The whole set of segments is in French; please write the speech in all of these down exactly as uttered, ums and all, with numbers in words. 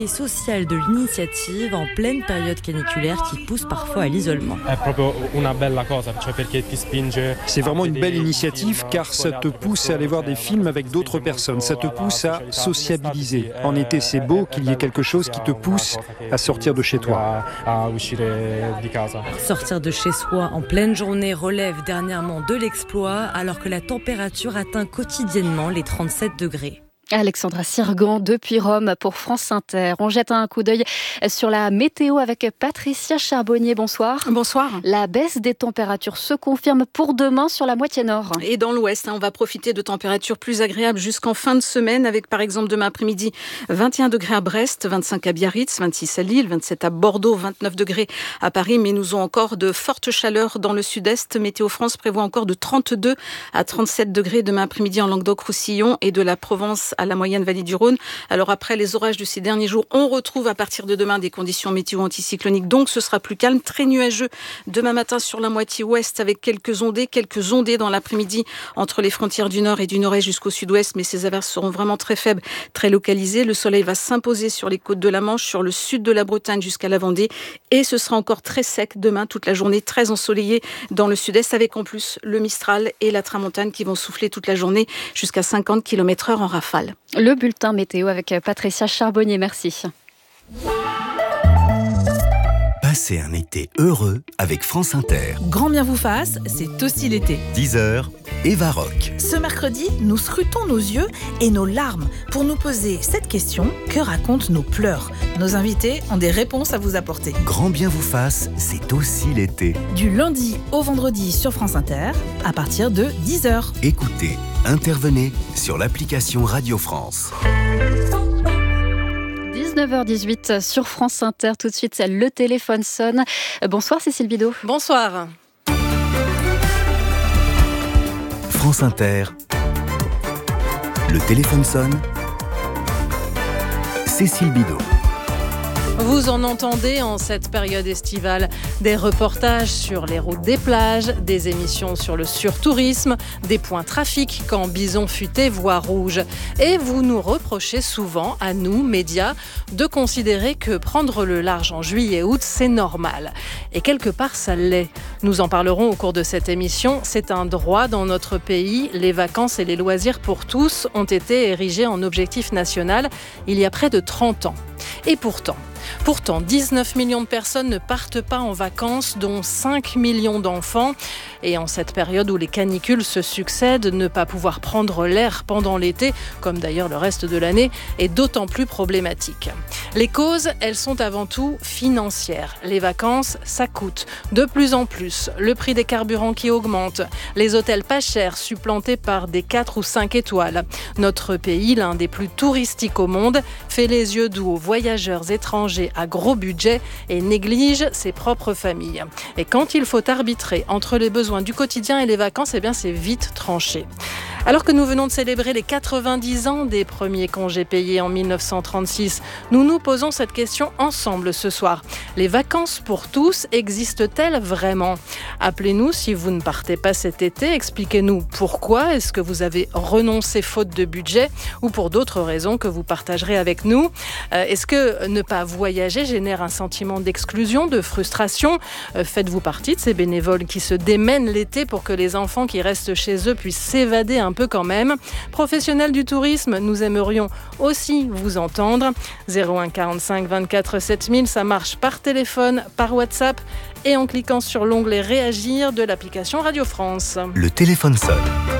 Et social de l'initiative en pleine période caniculaire qui pousse parfois à l'isolement. C'est vraiment une belle initiative car ça te pousse à aller voir des films avec d'autres personnes, ça te pousse à sociabiliser. En été, c'est beau qu'il y ait quelque chose qui te pousse à sortir de chez toi. Sortir de chez soi en pleine journée relève dernièrement de l'exploit alors que la température atteint quotidiennement les trente-sept degrés. Alexandra Sirgan depuis Rome pour France Inter. On jette un coup d'œil sur la météo avec Patricia Charbonnier. Bonsoir. Bonsoir. La baisse des températures se confirme pour demain sur la moitié nord. Et dans l'ouest, on va profiter de températures plus agréables jusqu'en fin de semaine avec par exemple demain après-midi vingt et un degrés à Brest, vingt-cinq à Biarritz, vingt-six à Lille, vingt-sept à Bordeaux, vingt-neuf degrés à Paris. Mais nous avons encore de fortes chaleurs dans le sud-est. Météo France prévoit encore de trente-deux à trente-sept degrés demain après-midi en Languedoc-Roussillon et de la Provence à la moyenne vallée du Rhône. Alors après les orages de ces derniers jours, on retrouve à partir de demain des conditions météo anticycloniques, donc ce sera plus calme, très nuageux demain matin sur la moitié ouest avec quelques ondées, quelques ondées dans l'après-midi entre les frontières du nord et du nord-est jusqu'au sud-ouest, mais ces averses seront vraiment très faibles, très localisées. Le soleil va s'imposer sur les côtes de la Manche, sur le sud de la Bretagne jusqu'à la Vendée et ce sera encore très sec demain, toute la journée, très ensoleillé dans le sud-est avec en plus le Mistral et la Tramontane qui vont souffler toute la journée jusqu'à cinquante kilomètres heure en rafale. Le bulletin météo avec Patricia Charbonnier, merci. Passez un été heureux avec France Inter. Grand bien vous fasse, c'est aussi l'été. dix heures, Eva Rock. Ce mercredi, nous scrutons nos yeux et nos larmes pour nous poser cette question: que racontent nos pleurs? Nos invités ont des réponses à vous apporter. Grand bien vous fasse, c'est aussi l'été. Du lundi au vendredi sur France Inter, à partir de dix heures. Écoutez, intervenez sur l'application Radio France. dix-neuf heures dix-huit sur France Inter. Tout de suite, le téléphone sonne. Bonsoir Cécile Bidot. Bonsoir. France Inter. Le téléphone sonne. Cécile Bidot. Vous en entendez en cette période estivale des reportages sur les routes des plages, des émissions sur le surtourisme, des points trafic quand bison futé voie rouge. Et vous nous reprochez souvent, à nous, médias, de considérer que prendre le large en juillet-août, c'est normal. Et quelque part, ça l'est. Nous en parlerons au cours de cette émission. C'est un droit dans notre pays. Les vacances et les loisirs pour tous ont été érigés en objectif national il y a près de trente ans. Et pourtant, Pourtant, dix-neuf millions de personnes ne partent pas en vacances, dont cinq millions d'enfants. Et en cette période où les canicules se succèdent, ne pas pouvoir prendre l'air pendant l'été, comme d'ailleurs le reste de l'année, est d'autant plus problématique. Les causes, elles sont avant tout financières. Les vacances, ça coûte de plus en plus. Le prix des carburants qui augmente, les hôtels pas chers supplantés par des quatre ou cinq étoiles. Notre pays, l'un des plus touristiques au monde, fait les yeux doux aux voyageurs étrangers à gros budget et néglige ses propres familles. Et quand il faut arbitrer entre les besoins du quotidien et les vacances, eh bien c'est vite tranché. Alors que nous venons de célébrer les quatre-vingt-dix ans des premiers congés payés en mille neuf cent trente-six, nous nous posons cette question ensemble ce soir. Les vacances pour tous existent-elles vraiment ? Appelez-nous si vous ne partez pas cet été, expliquez-nous pourquoi est-ce que vous avez renoncé faute de budget ou pour d'autres raisons que vous partagerez avec nous. Euh, est-ce que ne pas voyager génère un sentiment d'exclusion, de frustration ? euh, Faites-vous partie de ces bénévoles qui se démènent l'été pour que les enfants qui restent chez eux puissent s'évader un peu quand même. Professionnels du tourisme, nous aimerions aussi vous entendre. zéro un quarante-cinq vingt-quatre sept mille, ça marche par téléphone, par WhatsApp et en cliquant sur l'onglet Réagir de l'application Radio France. Le téléphone sonne.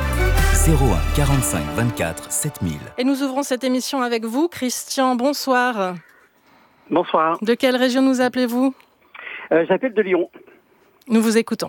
zéro un quarante-cinq vingt-quatre sept mille. Et nous ouvrons cette émission avec vous, Christian. Bonsoir. Bonsoir. De quelle région nous appelez-vous ? euh, J'appelle de Lyon. Nous vous écoutons.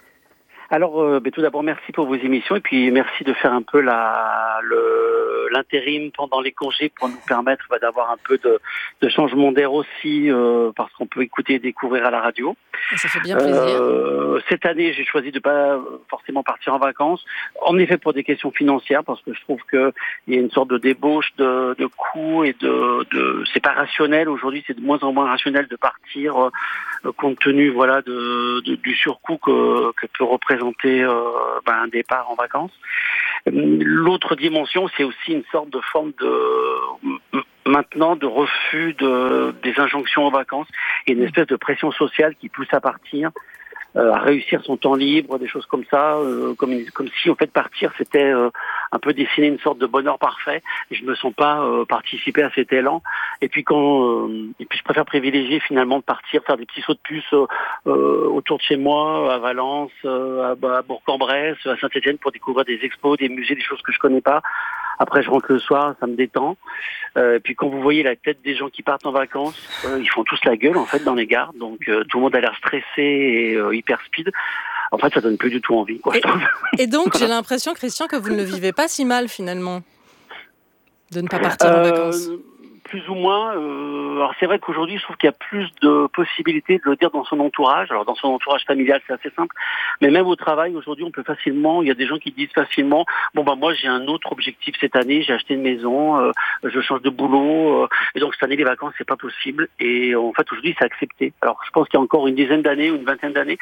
Alors, euh, ben, tout d'abord, merci pour vos émissions et puis merci de faire un peu la, le, l'intérim pendant les congés pour nous permettre bah, d'avoir un peu de, de changement d'air aussi, euh, parce qu'on peut écouter et découvrir à la radio. Et ça fait bien plaisir. Euh, cette année, j'ai choisi de pas forcément partir en vacances, en effet pour des questions financières, parce que je trouve que il y a une sorte de débauche de, de coûts et de, de c'est pas rationnel aujourd'hui, c'est de moins en moins rationnel de partir euh, compte tenu voilà de, de du surcoût que, que peut représenter Euh, ben, un départ en vacances. L'autre dimension, c'est aussi une sorte de forme de maintenant de refus de, des injonctions aux vacances et une espèce de pression sociale qui pousse à partir, euh, à réussir son temps libre, des choses comme ça, euh, comme, comme si en fait partir c'était euh, un peu dessiner une sorte de bonheur parfait. Et je me sens pas euh, participer à cet élan. Et puis quand, euh, et puis je préfère privilégier finalement de partir faire des petits sauts de puce euh, euh, autour de chez moi, à Valence, euh, à, à Bourg-en-Bresse, à Saint-Étienne pour découvrir des expos, des musées, des choses que je connais pas. Après, je rentre le soir, ça me détend. Euh, et puis quand vous voyez la tête des gens qui partent en vacances, euh, ils font tous la gueule en fait dans les gares. Donc euh, tout le monde a l'air stressé et euh, hyper speed. En fait, ça donne plus du tout envie, quoi, et, je trouve. Et donc, j'ai l'impression, Christian, que vous ne le vivez pas si mal finalement, de ne pas partir euh, en vacances. Plus ou moins. Euh, alors c'est vrai qu'aujourd'hui, je trouve qu'il y a plus de possibilités de le dire dans son entourage. Alors dans son entourage familial, c'est assez simple. Mais même au travail, aujourd'hui, on peut facilement. Il y a des gens qui disent facilement. Bon bah moi, j'ai un autre objectif cette année. J'ai acheté une maison. Euh, je change de boulot. Euh, et donc cette année, les vacances, c'est pas possible. Et en fait, aujourd'hui, c'est accepté. Alors je pense qu'il y a encore une dizaine d'années ou une vingtaine d'années,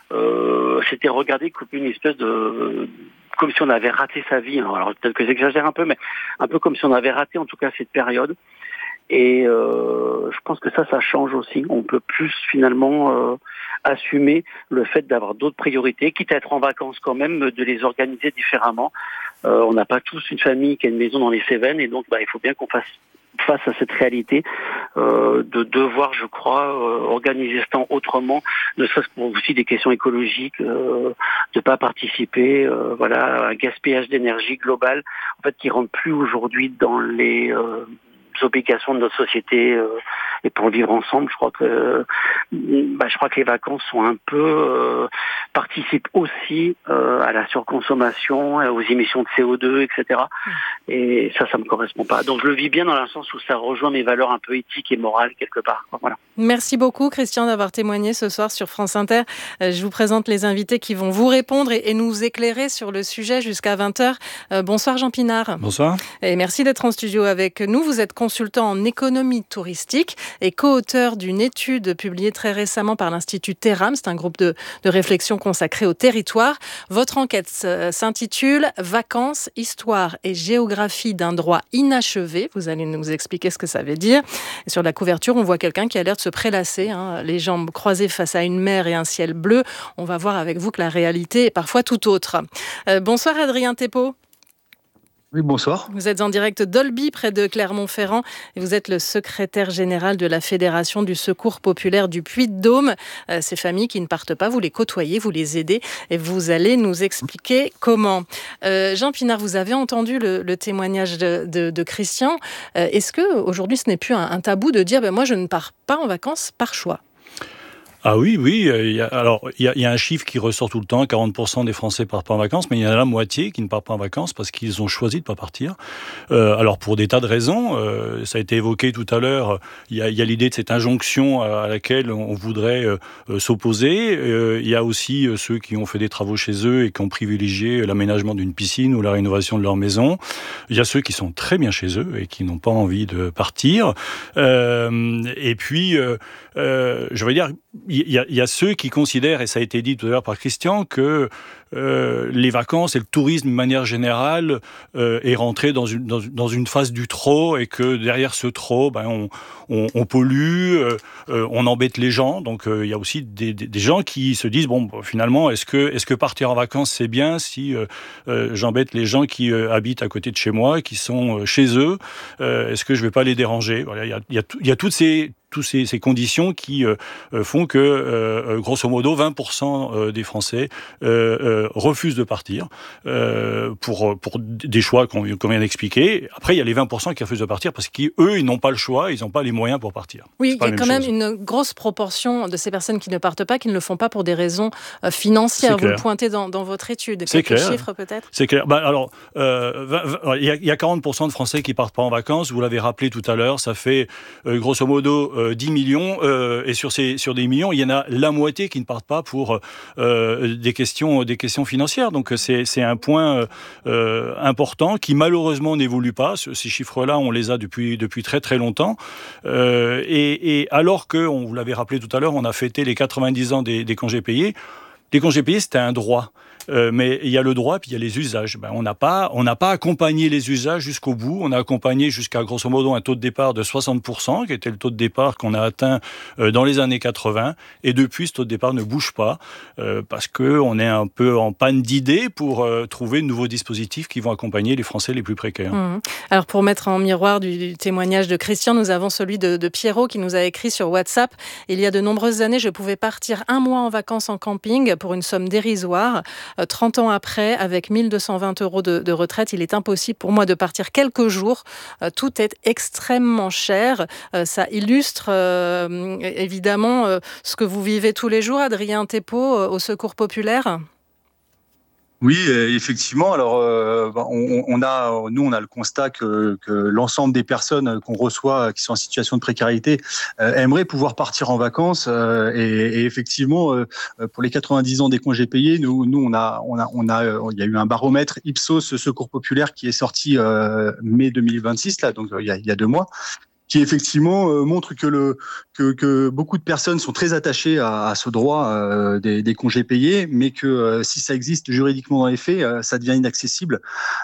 euh, c'était regardé comme une espèce de comme si on avait raté sa vie. Alors peut-être que j'exagère un peu, mais un peu comme si on avait raté en tout cas cette période. Et euh, je pense que ça, ça change aussi. On peut plus finalement euh, assumer le fait d'avoir d'autres priorités, quitte à être en vacances quand même, de les organiser différemment. Euh, on n'a pas tous une famille qui a une maison dans les Cévennes, et donc bah, il faut bien qu'on fasse face à cette réalité euh, de devoir, je crois, euh, organiser ce temps autrement, ne serait-ce pour aussi des questions écologiques, euh, de pas participer, euh, voilà, à un gaspillage d'énergie global, en fait, qui rentre plus aujourd'hui dans les euh, obligations de notre société euh, et pour vivre ensemble. Je crois que euh, bah, je crois que les vacances sont un peu euh, participent aussi euh, à la surconsommation, aux émissions de C O deux, et cetera. Et ça, ça me correspond pas. Donc je le vis bien dans le sens où ça rejoint mes valeurs un peu éthiques et morales quelque part. Voilà. Merci beaucoup, Christian, d'avoir témoigné ce soir sur France Inter. Je vous présente les invités qui vont vous répondre et, et nous éclairer sur le sujet jusqu'à vingt heures. Euh, bonsoir Jean Pinard. Bonsoir. Et merci d'être en studio avec nous. Vous êtes consultant en économie touristique et co-auteur d'une étude publiée très récemment par l'Institut Terram. C'est un groupe de, de réflexion consacré au territoire. Votre enquête s'intitule « Vacances, histoire et géographie d'un droit inachevé ». Vous allez nous expliquer ce que ça veut dire. Et sur la couverture, on voit quelqu'un qui a l'air de se prélasser, hein, les jambes croisées face à une mer et un ciel bleu. On va voir avec vous que la réalité est parfois tout autre. Euh, bonsoir Adrien Thépeau. Oui, bonsoir. Vous êtes en direct d'Olby, près de Clermont-Ferrand, et vous êtes le secrétaire général de la Fédération du Secours Populaire du Puy-de-Dôme. Euh, ces familles qui ne partent pas, vous les côtoyez, vous les aidez, et vous allez nous expliquer comment. Euh, Jean Pinard, vous avez entendu le, le témoignage de, de, de Christian. Euh, est-ce qu'aujourd'hui, ce n'est plus un, un tabou de dire ben, « moi, je ne pars pas en vacances par choix » ? Ah oui, oui. Il y a, alors, il y, a, il y a un chiffre qui ressort tout le temps, quarante pour cent des Français partent pas en vacances, mais il y en a la moitié qui ne partent pas en vacances parce qu'ils ont choisi de pas partir. Euh, alors, pour des tas de raisons, euh, ça a été évoqué tout à l'heure, il y a, il y a l'idée de cette injonction à laquelle on voudrait euh, s'opposer. Euh, il y a aussi euh, ceux qui ont fait des travaux chez eux et qui ont privilégié l'aménagement d'une piscine ou la rénovation de leur maison. Il y a ceux qui sont très bien chez eux et qui n'ont pas envie de partir. Euh, et puis, euh, euh, je veux dire, il y, y a ceux qui considèrent, et ça a été dit tout à l'heure par Christian, que euh, les vacances et le tourisme de manière générale euh, est rentré dans une, dans, dans une phase du trop et que derrière ce trop, ben, on, on, on pollue, euh, on embête les gens. Donc euh, il y a aussi des, des, des gens qui se disent, bon, finalement, est-ce que, est-ce que partir en vacances, c'est bien si euh, euh, j'embête les gens qui euh, habitent à côté de chez moi, qui sont euh, chez eux, euh, est-ce que je ne vais pas les déranger? Voilà, il y a, il y a, il y a toutes ces... toutes ces, ces conditions qui euh, font que, euh, grosso modo, vingt pour cent des Français euh, euh, refusent de partir euh, pour, pour des choix qu'on, qu'on vient d'expliquer. Après, il y a les vingt pour cent qui refusent de partir parce qu'eux, ils n'ont pas le choix, ils n'ont pas les moyens pour partir. Oui, il y a quand même chose. une grosse proportion de ces personnes qui ne partent pas, qui ne le font pas pour des raisons euh, financières. Vous le pointez dans, dans votre étude. C'est Quelques clair. chiffres peut-être? C'est clair. Bah, alors, euh, vingt, vingt, il, y a, il y a quarante pour cent de Français qui partent pas en vacances. Vous l'avez rappelé tout à l'heure, ça fait euh, grosso modo euh, dix millions, euh, et sur ces sur des millions, il y en a la moitié qui ne partent pas pour euh, des questions des questions financières. Donc c'est c'est un point euh, important qui malheureusement n'évolue pas. Ces chiffres-là, on les a depuis depuis très très longtemps. Euh, et, et alors que, on vous l'avait rappelé tout à l'heure, on a fêté les quatre-vingt-dix ans des, des congés payés. Les congés payés, c'était un droit. Euh, mais il y a le droit, puis il y a les usages. Ben, on n'a pas, on n'a pas accompagné les usages jusqu'au bout. On a accompagné jusqu'à grosso modo un taux de départ de soixante pour cent, qui était le taux de départ qu'on a atteint euh, dans les années quatre-vingts. Et depuis, ce taux de départ ne bouge pas euh, parce que on est un peu en panne d'idées pour euh, trouver de nouveaux dispositifs qui vont accompagner les Français les plus précaires. Mmh. Alors pour mettre en miroir du, du témoignage de Christian, nous avons celui de, de Pierrot qui nous a écrit sur WhatsApp. Il y a de nombreuses années, je pouvais partir un mois en vacances en camping pour une somme dérisoire. Euh, trente ans après, avec mille deux cent vingt euros de, de retraite, il est impossible pour moi de partir quelques jours. Euh, tout est extrêmement cher. Euh, ça illustre euh, évidemment euh, ce que vous vivez tous les jours, Adrien Thépeau, euh, au Secours Populaire. Oui, effectivement. Alors, euh, on, on a, nous, on a le constat que, que l'ensemble des personnes qu'on reçoit, qui sont en situation de précarité, euh, aimeraient pouvoir partir en vacances. Euh, et, et effectivement, euh, pour les quatre-vingt-dix ans des congés payés, nous, nous, on a, on a, on a, il y a eu un baromètre Ipsos Secours Populaire qui est sorti euh, mai deux mille vingt-six, là, donc il y a, il y a deux mois. Qui effectivement euh, montre que, le, que, que beaucoup de personnes sont très attachées à, à ce droit euh, des, des congés payés, mais que euh, si ça existe juridiquement dans les faits, euh, ça devient inaccessible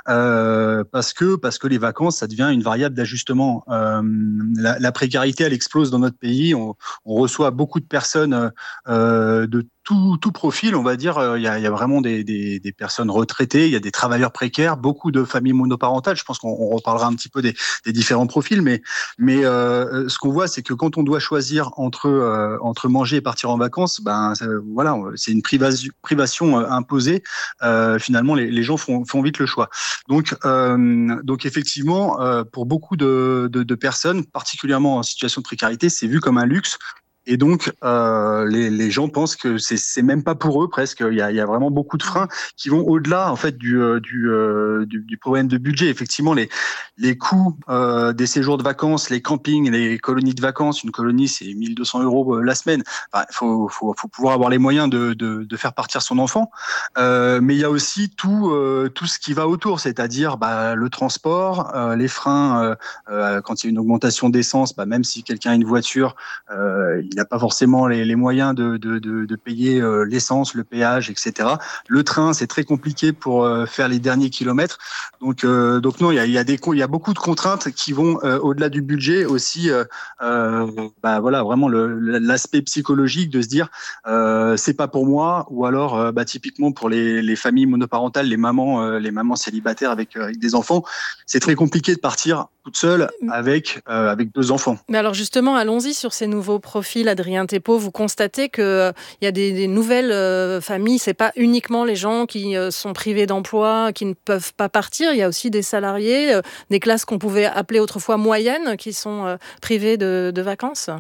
euh, parce que parce que les vacances, ça devient une variable d'ajustement. Euh, la, la précarité, elle explose dans notre pays. On, on reçoit beaucoup de personnes euh, de Tout, tout profil, on va dire, il y a, il y a vraiment des, des, des personnes retraitées, il y a des travailleurs précaires, beaucoup de familles monoparentales. Je pense qu'on on reparlera un petit peu des, des différents profils, mais, mais euh, ce qu'on voit, c'est que quand on doit choisir entre, euh, entre manger et partir en vacances, ben ça, voilà, c'est une privation, privation euh, imposée. Euh, finalement, les, les gens font, font vite le choix. Donc, euh, donc effectivement, euh, pour beaucoup de, de, de personnes, particulièrement en situation de précarité, c'est vu comme un luxe. Et donc, euh, les, les gens pensent que c'est, c'est même pas pour eux presque. Il y a, il y a vraiment beaucoup de freins qui vont au-delà en fait du, du, du, du problème de budget. Effectivement, les, les coûts euh, des séjours de vacances, les campings, les colonies de vacances. Une colonie, c'est mille deux cents euros la semaine. Enfin, faut, faut, faut pouvoir avoir les moyens de, de, de faire partir son enfant. Euh, mais il y a aussi tout, euh, tout ce qui va autour, c'est-à-dire bah, le transport, euh, les freins. Euh, euh, quand il y a une augmentation d'essence, bah, même si quelqu'un a une voiture, euh, il n'a pas forcément les, les moyens de, de, de, de payer euh, l'essence, le péage, et cetera. Le train, c'est très compliqué pour euh, faire les derniers kilomètres. Donc, euh, donc non, il y a, il y a des, il y a beaucoup de contraintes qui vont euh, au-delà du budget aussi. Euh, euh, bah voilà, vraiment le, l'aspect psychologique de se dire euh, c'est pas pour moi, ou alors euh, bah typiquement pour les, les familles monoparentales, les mamans, euh, les mamans célibataires avec, euh, avec des enfants, c'est très compliqué de partir toute seule avec euh, avec deux enfants. Mais alors justement, allons-y sur ces nouveaux profils. Adrien Thépeau, vous constatez qu'il euh, y a des, des nouvelles euh, familles, c'est pas uniquement les gens qui euh, sont privés d'emploi, qui ne peuvent pas partir, il y a aussi des salariés, euh, des classes qu'on pouvait appeler autrefois moyennes, qui sont euh, privées de, de vacances.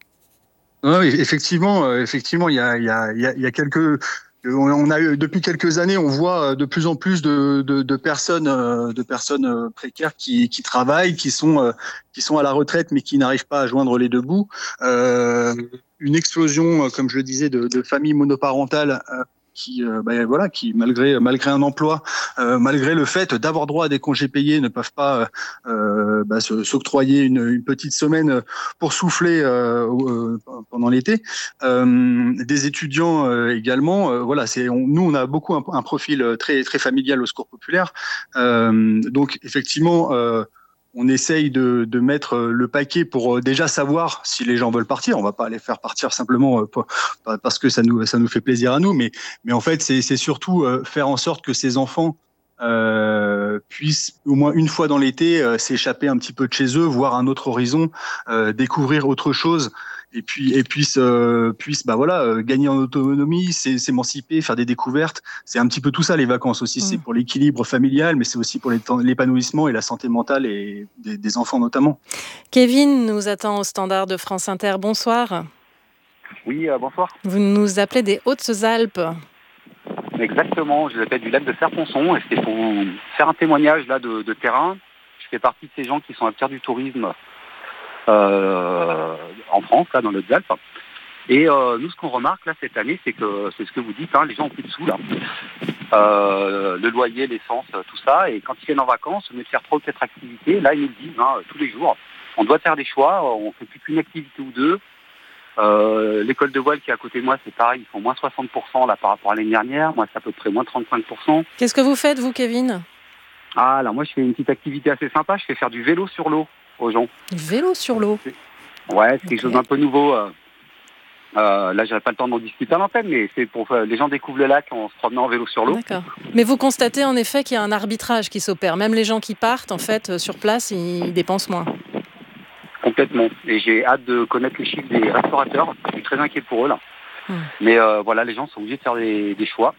Oui, effectivement, euh, effectivement, il y a, il y a, il y a quelques... On a eu, depuis quelques années, on voit de plus en plus de, de, de personnes, de personnes précaires qui, qui travaillent, qui sont, qui sont à la retraite, mais qui n'arrivent pas à joindre les deux bouts. Euh, une explosion, comme je le disais, de, de familles monoparentales qui, ben voilà, qui malgré malgré un emploi, euh, malgré le fait d'avoir droit à des congés payés, ne peuvent pas euh, bah, s'octroyer une, une petite semaine pour souffler euh, euh, pendant l'été. Euh, des étudiants euh, également. Euh, voilà, c'est on, nous on a beaucoup un, un profil très très familial au Secours Populaire. Euh, donc effectivement. Euh, On essaye de, de mettre le paquet pour déjà savoir si les gens veulent partir. On va pas les faire partir simplement pour, parce que ça nous, ça nous fait plaisir à nous, mais, mais en fait, c'est, c'est surtout faire en sorte que ces enfants euh, puissent au moins une fois dans l'été euh, s'échapper un petit peu de chez eux, voir un autre horizon, euh, découvrir autre chose. Et puis, et puissent, euh, puissent, bah voilà, euh, gagner en autonomie, s'émanciper, faire des découvertes. C'est un petit peu tout ça les vacances aussi. Mmh. C'est pour l'équilibre familial, mais c'est aussi pour l'épanouissement et la santé mentale et des, des enfants notamment. Kevin nous attend au standard de France Inter. Bonsoir. Oui, euh, bonsoir. Vous nous appelez des Hautes-Alpes. Exactement. Je vous appelle du lac de Serponçon et c'était pour vous faire un témoignage là de, de terrain. Je fais partie de ces gens qui sont acteurs du tourisme. Euh, en France, là, dans les Hautes-Alpes. Et euh, nous, ce qu'on remarque là cette année, c'est que c'est ce que vous dites, hein, les gens ont plus de sous là. Euh, le loyer, l'essence, tout ça. Et quand ils viennent en vacances, au lieu de faire trois ou quatre activités, là, ils nous le disent hein, tous les jours. On doit faire des choix. On fait plus qu'une activité ou deux. Euh, l'école de voile qui est à côté de moi, c'est pareil, ils font moins soixante pour cent là par rapport à l'année dernière. Moi, c'est à peu près moins trente-cinq pour cent. Qu'est-ce que vous faites, vous, Kevin ? Ah, alors moi, je fais une petite activité assez sympa. Je fais faire du vélo sur l'eau aux gens. Du vélo sur l'eau ? Ouais, c'est okay. quelque chose d'un peu nouveau. Euh, euh, là, j'aurais pas le temps d'en discuter à l'antenne, mais c'est pour euh, les gens découvrent le lac en se promenant en vélo sur l'eau. D'accord. Mais vous constatez en effet qu'il y a un arbitrage qui s'opère. Même les gens qui partent, en fait, sur place, ils dépensent moins. Complètement. Et j'ai hâte de connaître les chiffres des restaurateurs. Je suis très inquiet pour eux là. Mmh. Mais euh, voilà, les gens sont obligés de faire des, des choix.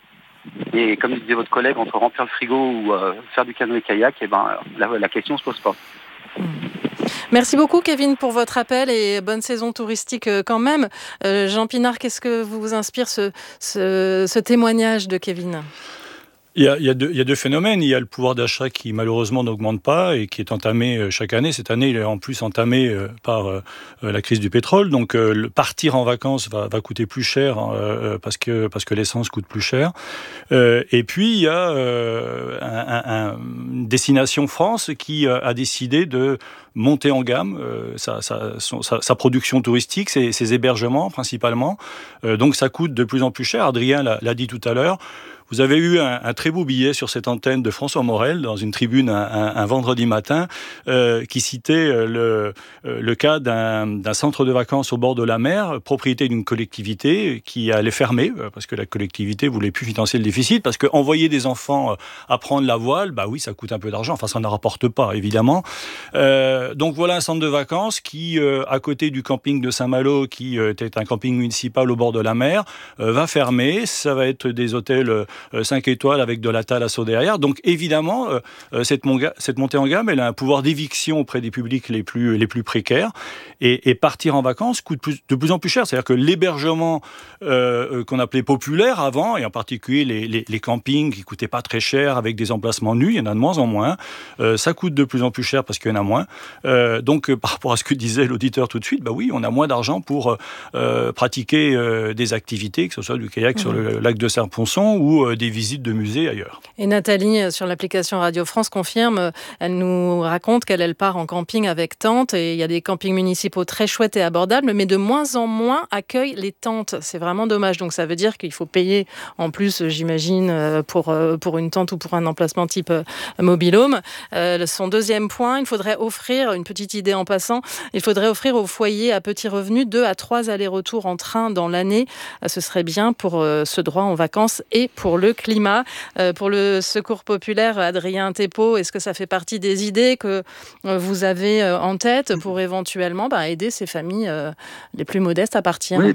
Et comme disait votre collègue, entre remplir le frigo ou euh, faire du canoë-kayak, eh ben, la, la question ne se pose pas. Mmh. Merci beaucoup, Kevin, pour votre appel et bonne saison touristique quand même. Euh, Jean Pinard, qu'est-ce que vous inspire ce, ce, ce témoignage de Kevin ? Il y, a, il, y a deux, il y a deux phénomènes. Il y a le pouvoir d'achat qui malheureusement n'augmente pas et qui est entamé chaque année. Cette année, il est en plus entamé par euh, la crise du pétrole. Donc euh, le partir en vacances va, va coûter plus cher euh, parce que, parce que l'essence coûte plus cher. Euh, et puis il y a euh, un, un, une destination France qui a décidé de monter en gamme euh, sa, sa, son, sa, sa production touristique, ses, ses hébergements principalement. Euh, donc ça coûte de plus en plus cher. Adrien l'a, l'a dit tout à l'heure. Vous avez eu un, un très beau billet sur cette antenne de François Morel dans une tribune un, un, un vendredi matin euh, qui citait le, le cas d'un, d'un centre de vacances au bord de la mer, propriété d'une collectivité qui allait fermer parce que la collectivité voulait plus financer le déficit, parce que envoyer des enfants apprendre la voile, bah oui, ça coûte un peu d'argent. Enfin, ça n'en rapporte pas, évidemment. Euh, donc voilà un centre de vacances qui, euh, à côté du camping de Saint-Malo, qui euh, était un camping municipal au bord de la mer, euh, va fermer. Ça va être des hôtels euh, cinq étoiles avec de la thalasso derrière. Donc évidemment, euh, cette, monga- cette montée en gamme, elle a un pouvoir d'éviction auprès des publics les plus, les plus précaires. Et, et partir en vacances coûte plus, de plus en plus cher. C'est-à-dire que l'hébergement euh, qu'on appelait populaire avant, et en particulier les, les, les campings qui coûtaient pas très cher avec des emplacements nus, il y en a de moins en moins. Euh, ça coûte de plus en plus cher parce qu'il y en a moins. Euh, donc euh, par rapport à ce que disait l'auditeur tout de suite, bah oui, on a moins d'argent pour euh, pratiquer euh, des activités, que ce soit du kayak mmh. sur le lac de Serre-Ponçon ou euh, des visites de musées ailleurs. Et Nathalie, sur l'application Radio France, confirme, elle nous raconte qu'elle elle part en camping avec tente, et il y a des campings municipaux très chouettes et abordables, mais de moins en moins accueillent les tentes. C'est vraiment dommage. Donc ça veut dire qu'il faut payer en plus, j'imagine, pour, pour une tente ou pour un emplacement type mobil-home. Euh, son deuxième point, il faudrait offrir, une petite idée en passant, il faudrait offrir aux foyers à petit revenu deux à trois allers-retours en train dans l'année. Ce serait bien pour ce droit en vacances et pour le climat. Euh, pour le Secours populaire, Adrien Thépaut, est-ce que ça fait partie des idées que euh, vous avez euh, en tête pour éventuellement bah, aider ces familles euh, les plus modestes à partir ? Oui.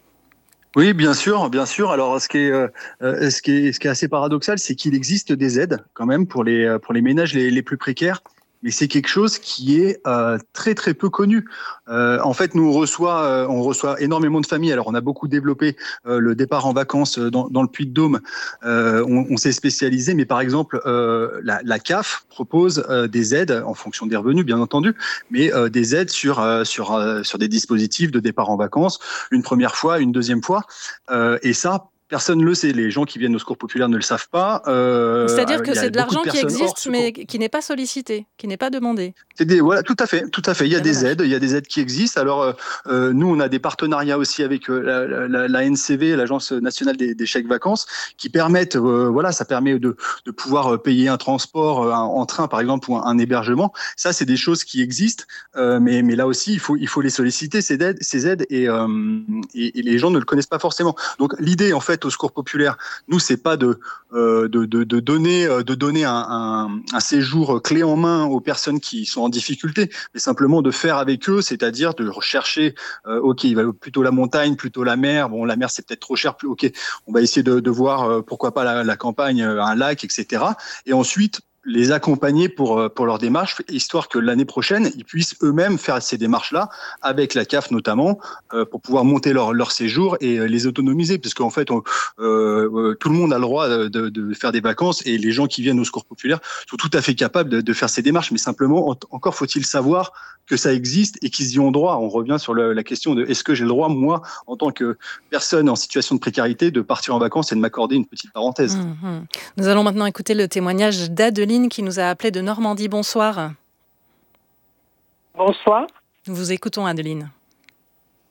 Oui, bien sûr, bien sûr. Alors, ce qui est, euh, ce qui est, ce qui est assez paradoxal, c'est qu'il existe des aides quand même pour les pour les ménages les, les plus précaires. Mais c'est quelque chose qui est euh, très très peu connu. Euh, en fait, nous on reçoit, euh, on reçoit énormément de familles. Alors, on a beaucoup développé euh, le départ en vacances dans, dans le Puy-de-Dôme. Euh, on, on s'est spécialisé, mais par exemple, euh, la, la C A F propose euh, des aides en fonction des revenus, bien entendu, mais euh, des aides sur euh, sur euh, sur des dispositifs de départ en vacances, une première fois, une deuxième fois, euh, et ça. Personne ne le sait. Les gens qui viennent au Secours populaire ne le savent pas. Euh, C'est-à-dire que c'est de l'argent qui existe, mais qui n'est pas sollicité, qui n'est pas demandé. C'est des, voilà, tout à fait, tout à fait. Il y a des aides, il y a des aides qui existent. Alors, euh, nous, on a des partenariats aussi avec euh, la, la, la N C V, l'Agence nationale des, des chèques vacances, qui permettent, euh, voilà, ça permet de, de pouvoir payer un transport un, en train, par exemple, ou un, un hébergement. Ça, c'est des choses qui existent, euh, mais, mais là aussi, il faut, il faut les solliciter ces aides, ces aides, et, euh, et, et les gens ne le connaissent pas forcément. Donc, l'idée, en fait, au Secours populaire, nous, c'est pas de, euh, de, de, de donner, de donner un, un, un séjour clé en main aux personnes qui sont en difficulté, mais simplement de faire avec eux, c'est-à-dire de rechercher, euh, ok, il va plutôt la montagne, plutôt la mer. Bon, la mer c'est peut-être trop cher, plus ok, on va essayer de, de voir euh, pourquoi pas la, la campagne, un lac, et cetera. Et ensuite les accompagner pour pour leur démarche, histoire que l'année prochaine ils puissent eux-mêmes faire ces démarches-là avec la C A F notamment, euh, pour pouvoir monter leur leur séjour et les autonomiser, parce qu'en fait on, euh, tout le monde a le droit de, de faire des vacances, et les gens qui viennent au Secours populaire sont tout à fait capables de, de faire ces démarches, mais simplement en, encore faut-il savoir que ça existe et qu'ils y ont droit. On revient sur le, la question de est-ce que j'ai le droit, moi, en tant que personne en situation de précarité, de partir en vacances et de m'accorder une petite parenthèse. Mmh. Nous allons maintenant écouter le témoignage d'Adeline qui nous a appelé de Normandie. Bonsoir. Bonsoir. Nous vous écoutons, Adeline.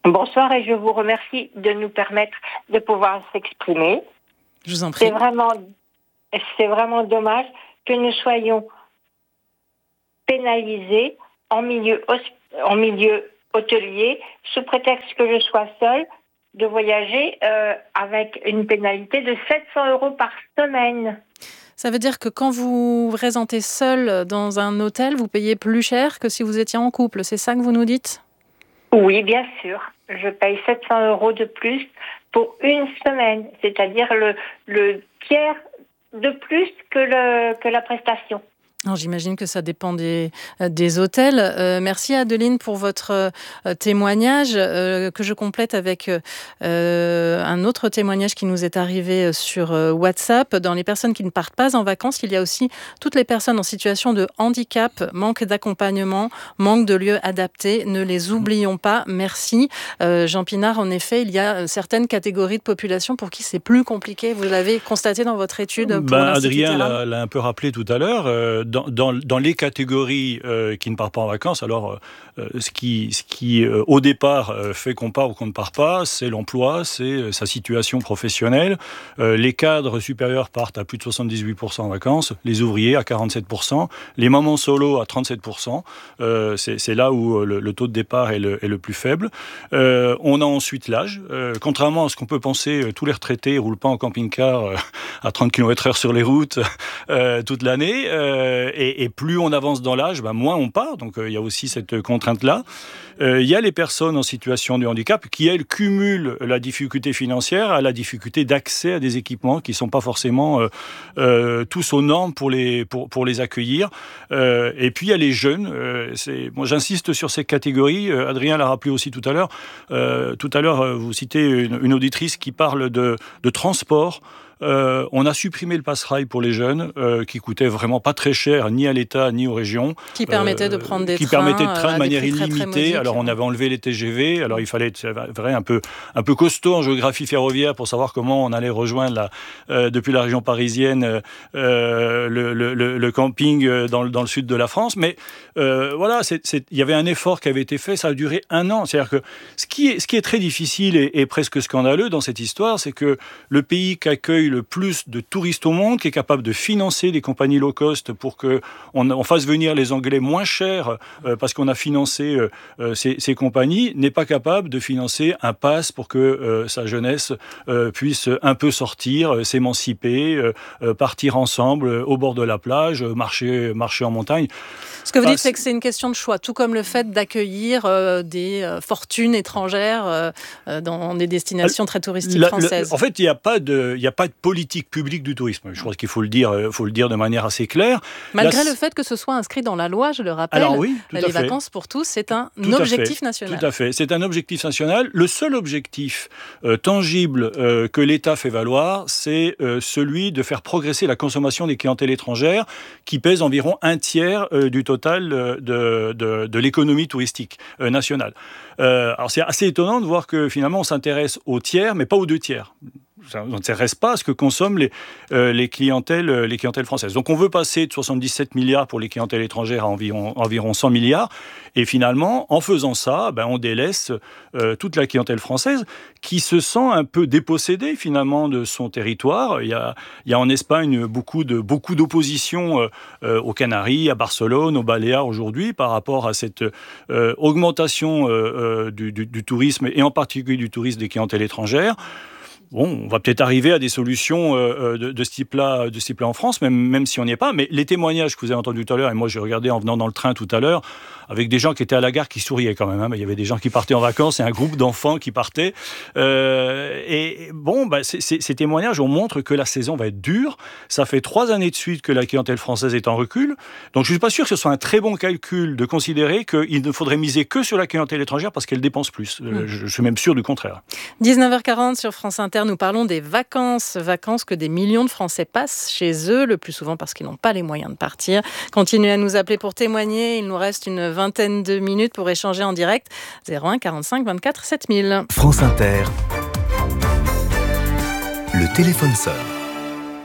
Bonsoir et je vous remercie de nous permettre de pouvoir s'exprimer. Je vous en prie. C'est vraiment, c'est vraiment dommage que nous soyons pénalisés en milieu, en milieu hôtelier sous prétexte que je sois seule de voyager euh, avec une pénalité de sept cents euros par semaine. Ça veut dire que quand vous vous présentez seul dans un hôtel, vous payez plus cher que si vous étiez en couple. C'est ça que vous nous dites ? Oui, bien sûr. Je paye sept cents euros de plus pour une semaine, c'est-à-dire le, le tiers de plus que, le, que la prestation. Alors, j'imagine que ça dépend des, des hôtels. Euh, merci Adeline pour votre euh, témoignage euh, que je complète avec euh, un autre témoignage qui nous est arrivé sur euh, WhatsApp. Dans les personnes qui ne partent pas en vacances, il y a aussi toutes les personnes en situation de handicap, manque d'accompagnement, manque de lieux adaptés. Ne les oublions pas. Merci. Euh, Jean Pinard, en effet, il y a certaines catégories de population pour qui c'est plus compliqué. Vous l'avez constaté dans votre étude pour ben, l'Institut Adrien Terra. l'a, l'a un peu rappelé tout à l'heure. Euh, Dans, dans, dans les catégories euh, qui ne partent pas en vacances, alors euh, ce qui, ce qui euh, au départ euh, fait qu'on part ou qu'on ne part pas, c'est l'emploi, c'est euh, sa situation professionnelle. Euh, les cadres supérieurs partent à plus de soixante-dix-huit pour cent en vacances, les ouvriers à quarante-sept pour cent, les mamans solo à trente-sept pour cent. Euh, c'est, c'est là où le, le taux de départ est le, est le plus faible. Euh, on a ensuite l'âge. Euh, contrairement à ce qu'on peut penser, tous les retraités ne roulent pas en camping-car euh, à trente kilomètres heure sur les routes euh, toute l'année. Euh, Et, et plus on avance dans l'âge, ben moins on part. Donc il euh, y a aussi cette contrainte-là. Il euh, y a les personnes en situation de handicap qui, elles, cumulent la difficulté financière à la difficulté d'accès à des équipements qui ne sont pas forcément euh, euh, tous aux normes pour les, pour, pour les accueillir. Euh, et puis il y a les jeunes. Euh, c'est, moi, j'insiste sur ces catégories. Euh, Adrien l'a rappelé aussi tout à l'heure. Euh, tout à l'heure, vous citez une, une auditrice qui parle de, de transport. Euh, on a supprimé le passe-rail pour les jeunes, euh, qui coûtait vraiment pas très cher, ni à l'État, ni aux régions. Qui permettait euh, de prendre des qui trains. Qui permettait de trains de manière illimitée. Très, très alors, on avait enlevé les T G V. Alors, il fallait être vrai, un peu, un peu costaud en géographie ferroviaire pour savoir comment on allait rejoindre, la, euh, depuis la région parisienne, euh, le, le, le, le camping dans, dans le sud de la France. Mais euh, voilà, c'est, c'est, il y avait un effort qui avait été fait. Ça a duré un an. C'est-à-dire que ce qui est, ce qui est très difficile et, et presque scandaleux dans cette histoire, c'est que le pays qui accueille le plus de touristes au monde, qui est capable de financer des compagnies low cost pour qu'on on fasse venir les Anglais moins chers euh, parce qu'on a financé euh, ces, ces compagnies, n'est pas capable de financer un pass pour que euh, sa jeunesse euh, puisse un peu sortir, euh, s'émanciper, euh, euh, partir ensemble euh, au bord de la plage, euh, marcher, marcher en montagne. Ce que vous dites, c'est que c'est une question de choix, tout comme le fait d'accueillir euh, des euh, fortunes étrangères euh, dans des destinations très touristiques la, françaises. Le, en fait, il n'y a pas de, il n'y a pas de politique publique du tourisme. Je pense qu'il faut le dire, faut le dire de manière assez claire. Malgré la... le fait que ce soit inscrit dans la loi, je le rappelle, Alors oui, les fait. vacances pour tous, c'est un tout objectif national. Tout à fait, c'est un objectif national. Le seul objectif euh, tangible euh, que l'État fait valoir, c'est euh, celui de faire progresser la consommation des clientèles étrangères, qui pèse environ un tiers euh, du total de, de, de, de l'économie touristique euh, nationale. Euh, alors c'est assez étonnant de voir que finalement on s'intéresse aux tiers, mais pas aux deux tiers. On ne s'intéresse pas à ce que consomment les, euh, les, clientèles, les clientèles françaises. Donc on veut passer de soixante-dix-sept milliards pour les clientèles étrangères à environ, environ cent milliards. Et finalement, en faisant ça, ben, on délaisse euh, toute la clientèle française qui se sent un peu dépossédée finalement de son territoire. Il y a, il y a en Espagne beaucoup, de, beaucoup d'opposition euh, euh, aux Canaries, à Barcelone, aux Baléares aujourd'hui par rapport à cette euh, augmentation euh, euh, du, du, du tourisme et en particulier du tourisme des clientèles étrangères. Bon, on va peut-être arriver à des solutions euh, de, de ce type-là, de ce type-là en France, même, même si on n'y est pas. Mais les témoignages que vous avez entendus tout à l'heure, et moi j'ai regardé en venant dans le train tout à l'heure, avec des gens qui étaient à la gare qui souriaient quand même. Hein. Il y avait des gens qui partaient en vacances et un groupe d'enfants qui partaient. Euh, et bon, bah, c'est, c'est, ces témoignages, on montre que la saison va être dure. Ça fait trois années de suite que la clientèle française est en recul. Donc je ne suis pas sûr que ce soit un très bon calcul de considérer qu'il ne faudrait miser que sur la clientèle étrangère parce qu'elle dépense plus. Mmh. Euh, je, je suis même sûr du contraire. dix-neuf heures quarante sur France Inter. Nous parlons des vacances, vacances que des millions de Français passent chez eux, le plus souvent parce qu'ils n'ont pas les moyens de partir. Continuez à nous appeler pour témoigner. Il nous reste une vingtaine de minutes pour échanger en direct. zéro un quarante-cinq vingt-quatre sept mille. France Inter. Le téléphone sonne.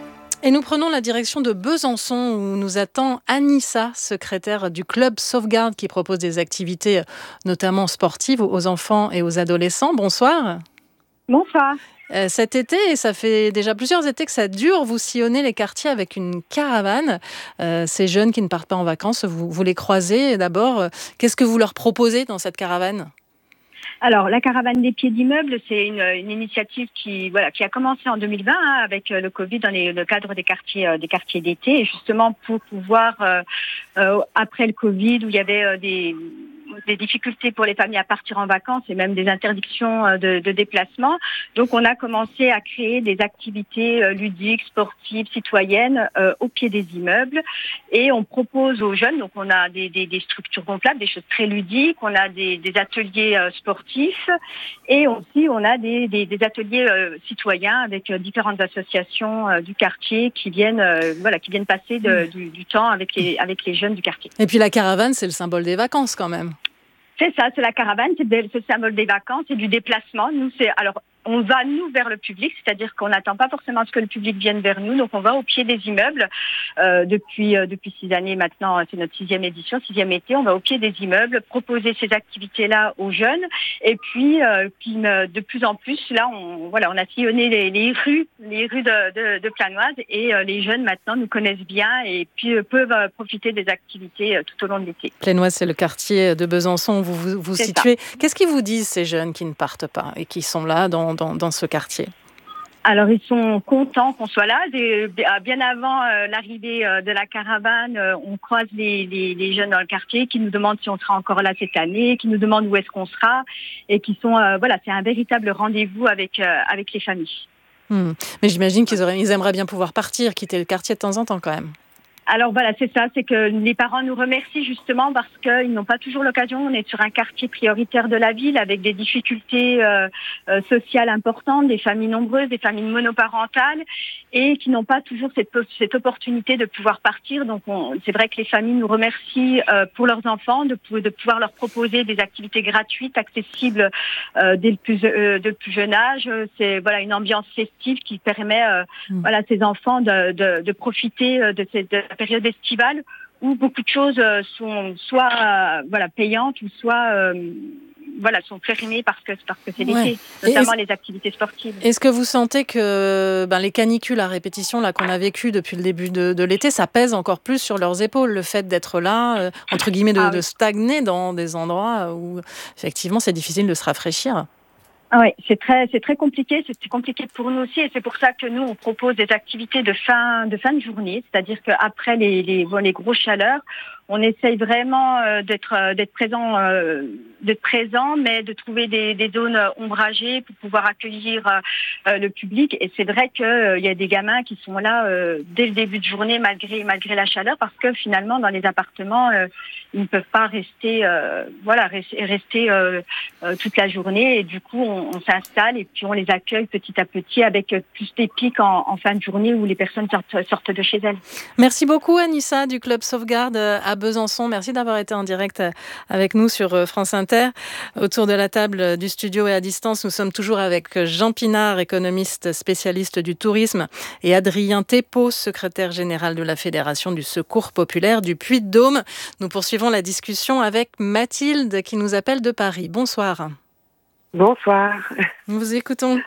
Et nous prenons la direction de Besançon où nous attend Anissa, secrétaire du Club Sauvegarde qui propose des activités notamment sportives aux enfants et aux adolescents. Bonsoir. Bonsoir. Euh, cet été, et ça fait déjà plusieurs étés que ça dure, vous sillonnez les quartiers avec une caravane. Euh, ces jeunes qui ne partent pas en vacances, vous, vous les croisez d'abord. Euh, qu'est-ce que vous leur proposez dans cette caravane ? Alors, la caravane des pieds d'immeubles, c'est une, une initiative qui, voilà, qui a commencé en deux mille vingt hein, avec le Covid dans les, le cadre des quartiers, euh, des quartiers d'été, et justement pour pouvoir, euh, euh, après le Covid, où il y avait euh, des des difficultés pour les familles à partir en vacances et même des interdictions de, de déplacement. Donc, on a commencé à créer des activités ludiques, sportives, citoyennes euh, au pied des immeubles. Et on propose aux jeunes, donc on a des, des, des structures gonflables, des choses très ludiques, on a des, des ateliers euh, sportifs et aussi on a des, des, des ateliers euh, citoyens avec euh, différentes associations euh, du quartier qui viennent, euh, voilà, qui viennent passer de, du, du temps avec les, avec les jeunes du quartier. Et puis la caravane, c'est le symbole des vacances quand même. C'est ça, c'est la caravane, c'est le symbole des vacances et du déplacement. Nous, c'est alors on va nous vers le public, c'est-à-dire qu'on n'attend pas forcément à ce que le public vienne vers nous, donc on va au pied des immeubles euh, depuis euh, depuis six années maintenant. C'est notre sixième édition, sixième été. On va au pied des immeubles proposer ces activités-là aux jeunes et puis euh, puis de plus en plus là, on voilà, on a sillonné les, les rues, les rues de, de, de Planoise et euh, les jeunes maintenant nous connaissent bien et puis euh, peuvent euh, profiter des activités euh, tout au long de l'été. Planoise, c'est le quartier de Besançon où vous vous, vous situez. Ça. Qu'est-ce qu'ils vous disent ces jeunes qui ne partent pas et qui sont là dans Dans, dans ce quartier? Alors, ils sont contents qu'on soit là. Bien avant euh, l'arrivée euh, de la caravane, euh, on croise les, les, les jeunes dans le quartier qui nous demandent si on sera encore là cette année, qui nous demandent où est-ce qu'on sera et qui sont, euh, voilà, c'est un véritable rendez-vous avec, euh, avec les familles. Mmh. Mais j'imagine qu'ils auraient, ils aimeraient bien pouvoir partir, quitter le quartier de temps en temps quand même. Alors voilà, c'est ça, c'est que les parents nous remercient justement parce qu'ils n'ont pas toujours l'occasion. On est sur un quartier prioritaire de la ville avec des difficultés euh, euh, sociales importantes, des familles nombreuses, des familles monoparentales et qui n'ont pas toujours cette, cette opportunité de pouvoir partir. Donc on, c'est vrai que les familles nous remercient euh, pour leurs enfants, de, de pouvoir leur proposer des activités gratuites, accessibles euh, dès le plus, euh, de plus jeune âge. C'est voilà une ambiance festive qui permet euh, mmh. voilà, à ces enfants de, de, de profiter de cette de période estivale où beaucoup de choses sont soit euh, voilà payantes ou soit euh, voilà sont périmées parce que parce que c'est l'été, ouais. notamment les activités sportives. Est-ce que vous sentez que ben, les canicules à répétition là qu'on a vécues depuis le début de, de l'été, ça pèse encore plus sur leurs épaules, le fait d'être là euh, entre guillemets de, ah, oui. de stagner dans des endroits où effectivement c'est difficile de se rafraîchir? Ah oui, c'est très, c'est très compliqué. C'est compliqué pour nous aussi, et c'est pour ça que nous on propose des activités de fin, de fin de journée, c'est-à-dire qu'après les, les, bon, les grosses chaleurs, on essaye vraiment euh, d'être, euh, d'être présent, euh, d'être présent, mais de trouver des, des zones ombragées pour pouvoir accueillir euh, le public. Et c'est vrai qu'il euh, y a des gamins qui sont là euh, dès le début de journée, malgré malgré la chaleur, parce que finalement dans les appartements, euh, ils ne peuvent pas rester, euh, voilà, rester, rester euh, euh, toute la journée. Et du coup, on, on s'installe et puis on les accueille petit à petit avec plus des pics en, en fin de journée où les personnes sortent, sortent de chez elles. Merci beaucoup Anissa du Club Sauvegarde à Besançon. Merci d'avoir été en direct avec nous sur France Inter. Autour de la table du studio et à distance, nous sommes toujours avec Jean Pinard, économiste spécialiste du tourisme, et Adrien Thépaut, secrétaire général de la Fédération du Secours Populaire du Puy-de-Dôme. Nous poursuivons la discussion avec Mathilde qui nous appelle de Paris. Bonsoir. Bonsoir. Nous vous écoutons.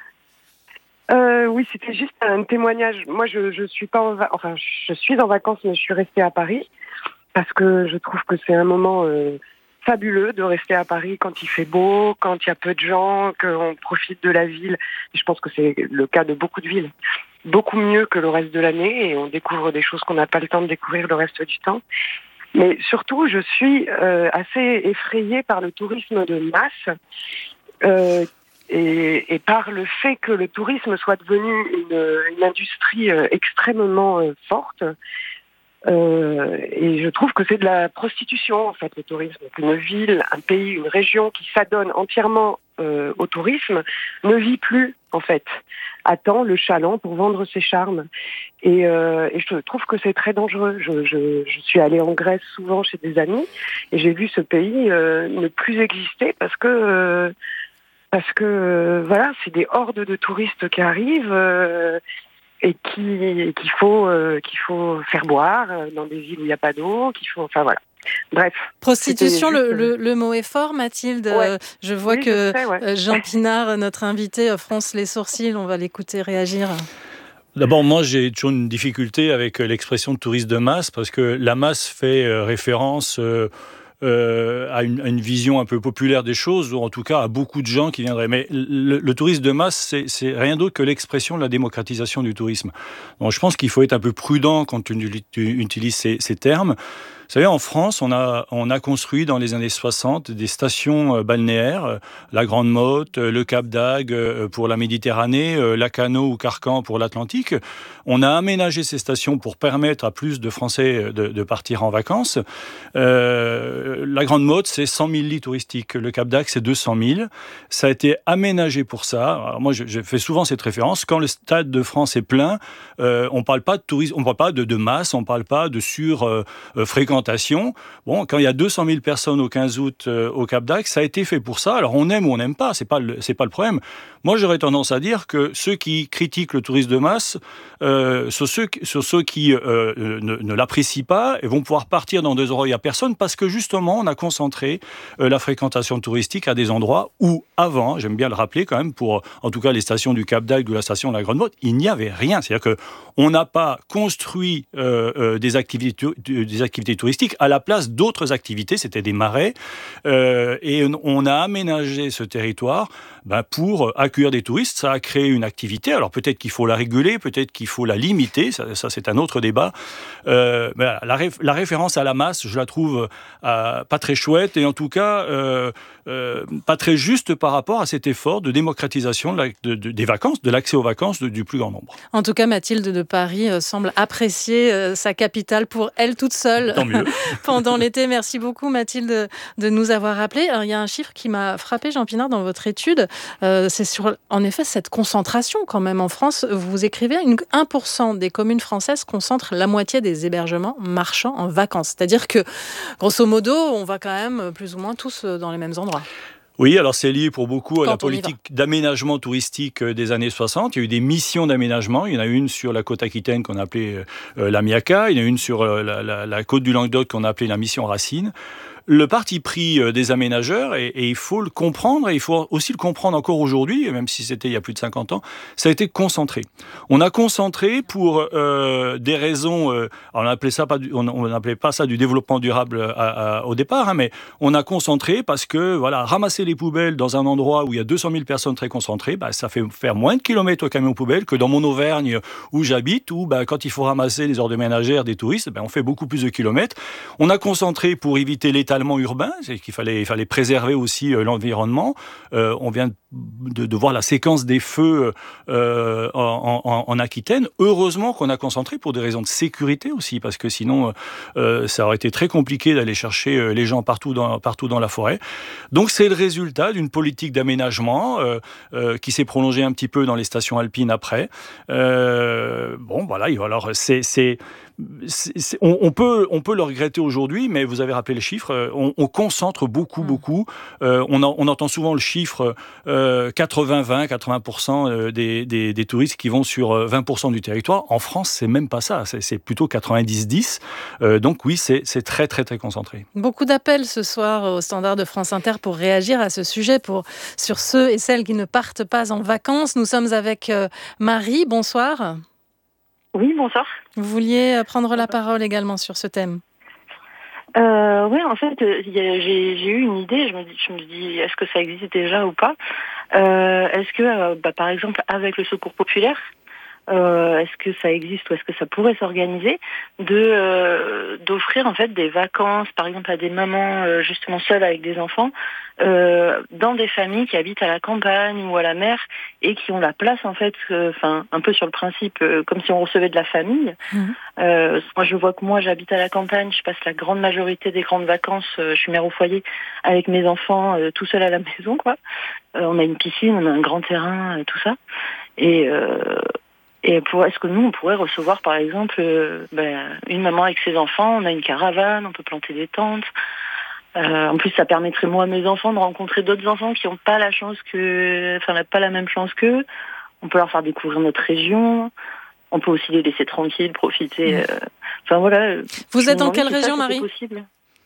Euh, oui, c'était juste un témoignage. Moi, je, je suis pas en va- enfin, je suis en vacances, mais je suis restée à Paris. Parce que je trouve que c'est un moment euh, fabuleux de rester à Paris quand il fait beau, quand il y a peu de gens, qu'on profite de la ville. Et je pense que c'est le cas de beaucoup de villes. Beaucoup mieux que le reste de l'année et on découvre des choses qu'on n'a pas le temps de découvrir le reste du temps. Mais surtout, je suis euh, assez effrayée par le tourisme de masse euh, et, et par le fait que le tourisme soit devenu une, une industrie euh, extrêmement euh, forte. Euh, et je trouve que c'est de la prostitution en fait le tourisme, qu'une ville, un pays, une région qui s'adonne entièrement euh, au tourisme ne vit plus en fait, attend le chaland pour vendre ses charmes et, euh, et je trouve que c'est très dangereux. Je, je, je suis allée en Grèce souvent chez des amis et j'ai vu ce pays euh, ne plus exister parce que euh, parce que euh, voilà, c'est des hordes de touristes qui arrivent. Euh, et qui, qu'il faut, euh, qu'il faut faire boire dans des villes où il n'y a pas d'eau, qu'il faut, enfin voilà. Bref. Prostitution, juste... le, le, le mot est fort, Mathilde. Ouais. Je vois oui, que je sais, ouais. Jean Pinard, notre invité, fronce les sourcils. On va l'écouter réagir. D'abord, moi, j'ai toujours une difficulté avec l'expression de tourisme de masse, parce que la masse fait référence euh, euh, à, une, à une vision un peu populaire des choses, ou en tout cas à beaucoup de gens qui viendraient. Mais le, le tourisme de masse, c'est, c'est rien d'autre que l'expression de la démocratisation du tourisme. Donc, je pense qu'il faut être un peu prudent quand tu, tu utilises ces, ces termes. Vous savez, en France, on a, on a construit dans les années soixante des stations balnéaires, la Grande Motte, le Cap d'Agde pour la Méditerranée, Lacanau ou Carcan pour l'Atlantique. On a aménagé ces stations pour permettre à plus de Français de, de partir en vacances. Euh, la Grande Motte, c'est cent mille lits touristiques. Le Cap d'Agde, c'est deux cent mille. Ça a été aménagé pour ça. Alors moi, je, je fais souvent cette référence. Quand le Stade de France est plein, euh, on ne parle pas de tourisme, on ne parle pas de, de masse, on ne parle pas de sur-fréquentation. Euh, Bon, quand il y a deux cent mille personnes au quinze août euh, au Cap d'Agde, ça a été fait pour ça. Alors on aime ou on n'aime pas, c'est pas le, c'est pas le problème. Moi, j'aurais tendance à dire que ceux qui critiquent le tourisme de masse, euh, sont ceux, sont ceux qui euh, ne, ne l'apprécient pas et vont pouvoir partir dans des endroits où il n'y a personne, parce que justement, on a concentré euh, la fréquentation touristique à des endroits où avant, j'aime bien le rappeler quand même, pour en tout cas les stations du Cap d'Agde ou la station de la Grande Motte, il n'y avait rien. C'est-à-dire que on n'a pas construit euh, euh, des activités, des activités touristiques à la place d'autres activités, c'était des marais, euh, et on a aménagé ce territoire ben, pour accueillir des touristes. Ça a créé une activité, alors peut-être qu'il faut la réguler, peut-être qu'il faut la limiter, ça, ça c'est un autre débat. Euh, ben, la, réf- la référence à la masse, je la trouve euh, pas très chouette, et en tout cas euh, euh, pas très juste par rapport à cet effort de démocratisation de la, de, de, des vacances, de l'accès aux vacances de, du plus grand nombre. En tout cas, Mathilde de Paris euh, semble apprécier euh, sa capitale pour elle toute seule. Tant mieux. Pendant l'été. Merci beaucoup, Mathilde, de nous avoir rappelé. Alors, il y a un chiffre qui m'a frappé, Jean Pinard, dans votre étude. Euh, c'est sur, en effet, cette concentration quand même en France. Vous écrivez une, un pour cent des communes françaises concentrent la moitié des hébergements marchands en vacances. C'est-à-dire que, grosso modo, on va quand même plus ou moins tous dans les mêmes endroits. Oui, alors c'est lié pour beaucoup à Quand la politique d'aménagement touristique des années soixante. Il y a eu des missions d'aménagement. Il y en a une sur la côte aquitaine qu'on a appelée euh, la Miaca. Il y en a une sur euh, la, la, la côte du Languedoc qu'on a appelée la mission Racine. Le parti pris des aménageurs, et, et il faut le comprendre, et il faut aussi le comprendre encore aujourd'hui, même si c'était il y a plus de cinquante ans, ça a été concentré. On a concentré pour euh, des raisons, euh, on n'appelait ça pas, du, on, on n'appelait pas ça du développement durable à, à, au départ, hein, mais on a concentré parce que voilà, ramasser les poubelles dans un endroit où il y a deux cent mille personnes très concentrées, bah, ça fait faire moins de kilomètres au camion poubelle que dans mon Auvergne où j'habite, où bah, quand il faut ramasser les ordures ménagères des touristes, bah, on fait beaucoup plus de kilomètres. On a concentré pour éviter l'étalement urbain, c'est qu'il fallait, il fallait préserver aussi euh, l'environnement. Euh, on vient de, de voir la séquence des feux euh, en, en, en Aquitaine. Heureusement qu'on a concentré pour des raisons de sécurité aussi, parce que sinon, euh, ça aurait été très compliqué d'aller chercher les gens partout dans, partout dans la forêt. Donc, c'est le résultat d'une politique d'aménagement euh, euh, qui s'est prolongée un petit peu dans les stations alpines après. Euh, bon, voilà, alors c'est... c'est C'est, c'est, on, on, peut, on peut le regretter aujourd'hui, mais vous avez rappelé les chiffres, on, on concentre beaucoup, beaucoup. Euh, on, en, on entend souvent le chiffre euh, quatre-vingts vingt, quatre-vingts pour cent des, des, des touristes qui vont sur vingt pour cent du territoire. En France, c'est même pas ça, c'est, c'est plutôt quatre-vingt-dix dix. Euh, donc oui, c'est, c'est très, très, très concentré. Beaucoup d'appels ce soir au standard de France Inter pour réagir à ce sujet, pour, sur ceux et celles qui ne partent pas en vacances. Nous sommes avec euh, Marie, bonsoir. Oui, bonsoir. Vous vouliez prendre la parole également sur ce thème. euh, Oui, en fait, j'ai, j'ai eu une idée. Je me dis, je me dis, est-ce que ça existe déjà ou pas euh, Est-ce que, euh, bah, par exemple, avec le Secours populaire, euh, est-ce que ça existe ou est-ce que ça pourrait s'organiser de euh, d'offrir en fait des vacances, par exemple, à des mamans euh, justement seules avec des enfants, euh, dans des familles qui habitent à la campagne ou à la mer et qui ont la place en fait, enfin euh, un peu sur le principe euh, comme si on recevait de la famille. Mmh. Euh, moi, je vois que moi, j'habite à la campagne, je passe la grande majorité des grandes vacances, euh, je suis mère au foyer avec mes enfants, euh, tout seul à la maison, quoi. Euh, on a une piscine, on a un grand terrain, euh, tout ça, et euh, Et pour, est-ce que nous, on pourrait recevoir, par exemple, euh, ben, une maman avec ses enfants, on a une caravane, on peut planter des tentes. Euh, en plus, ça permettrait, moi, à mes enfants, de rencontrer d'autres enfants qui n'ont pas la chance que, enfin, pas la même chance qu'eux. On peut leur faire découvrir notre région. on peut aussi les laisser tranquilles, profiter. Euh, enfin voilà. Vous êtes dans quelle région, ça, Marie ? Possible.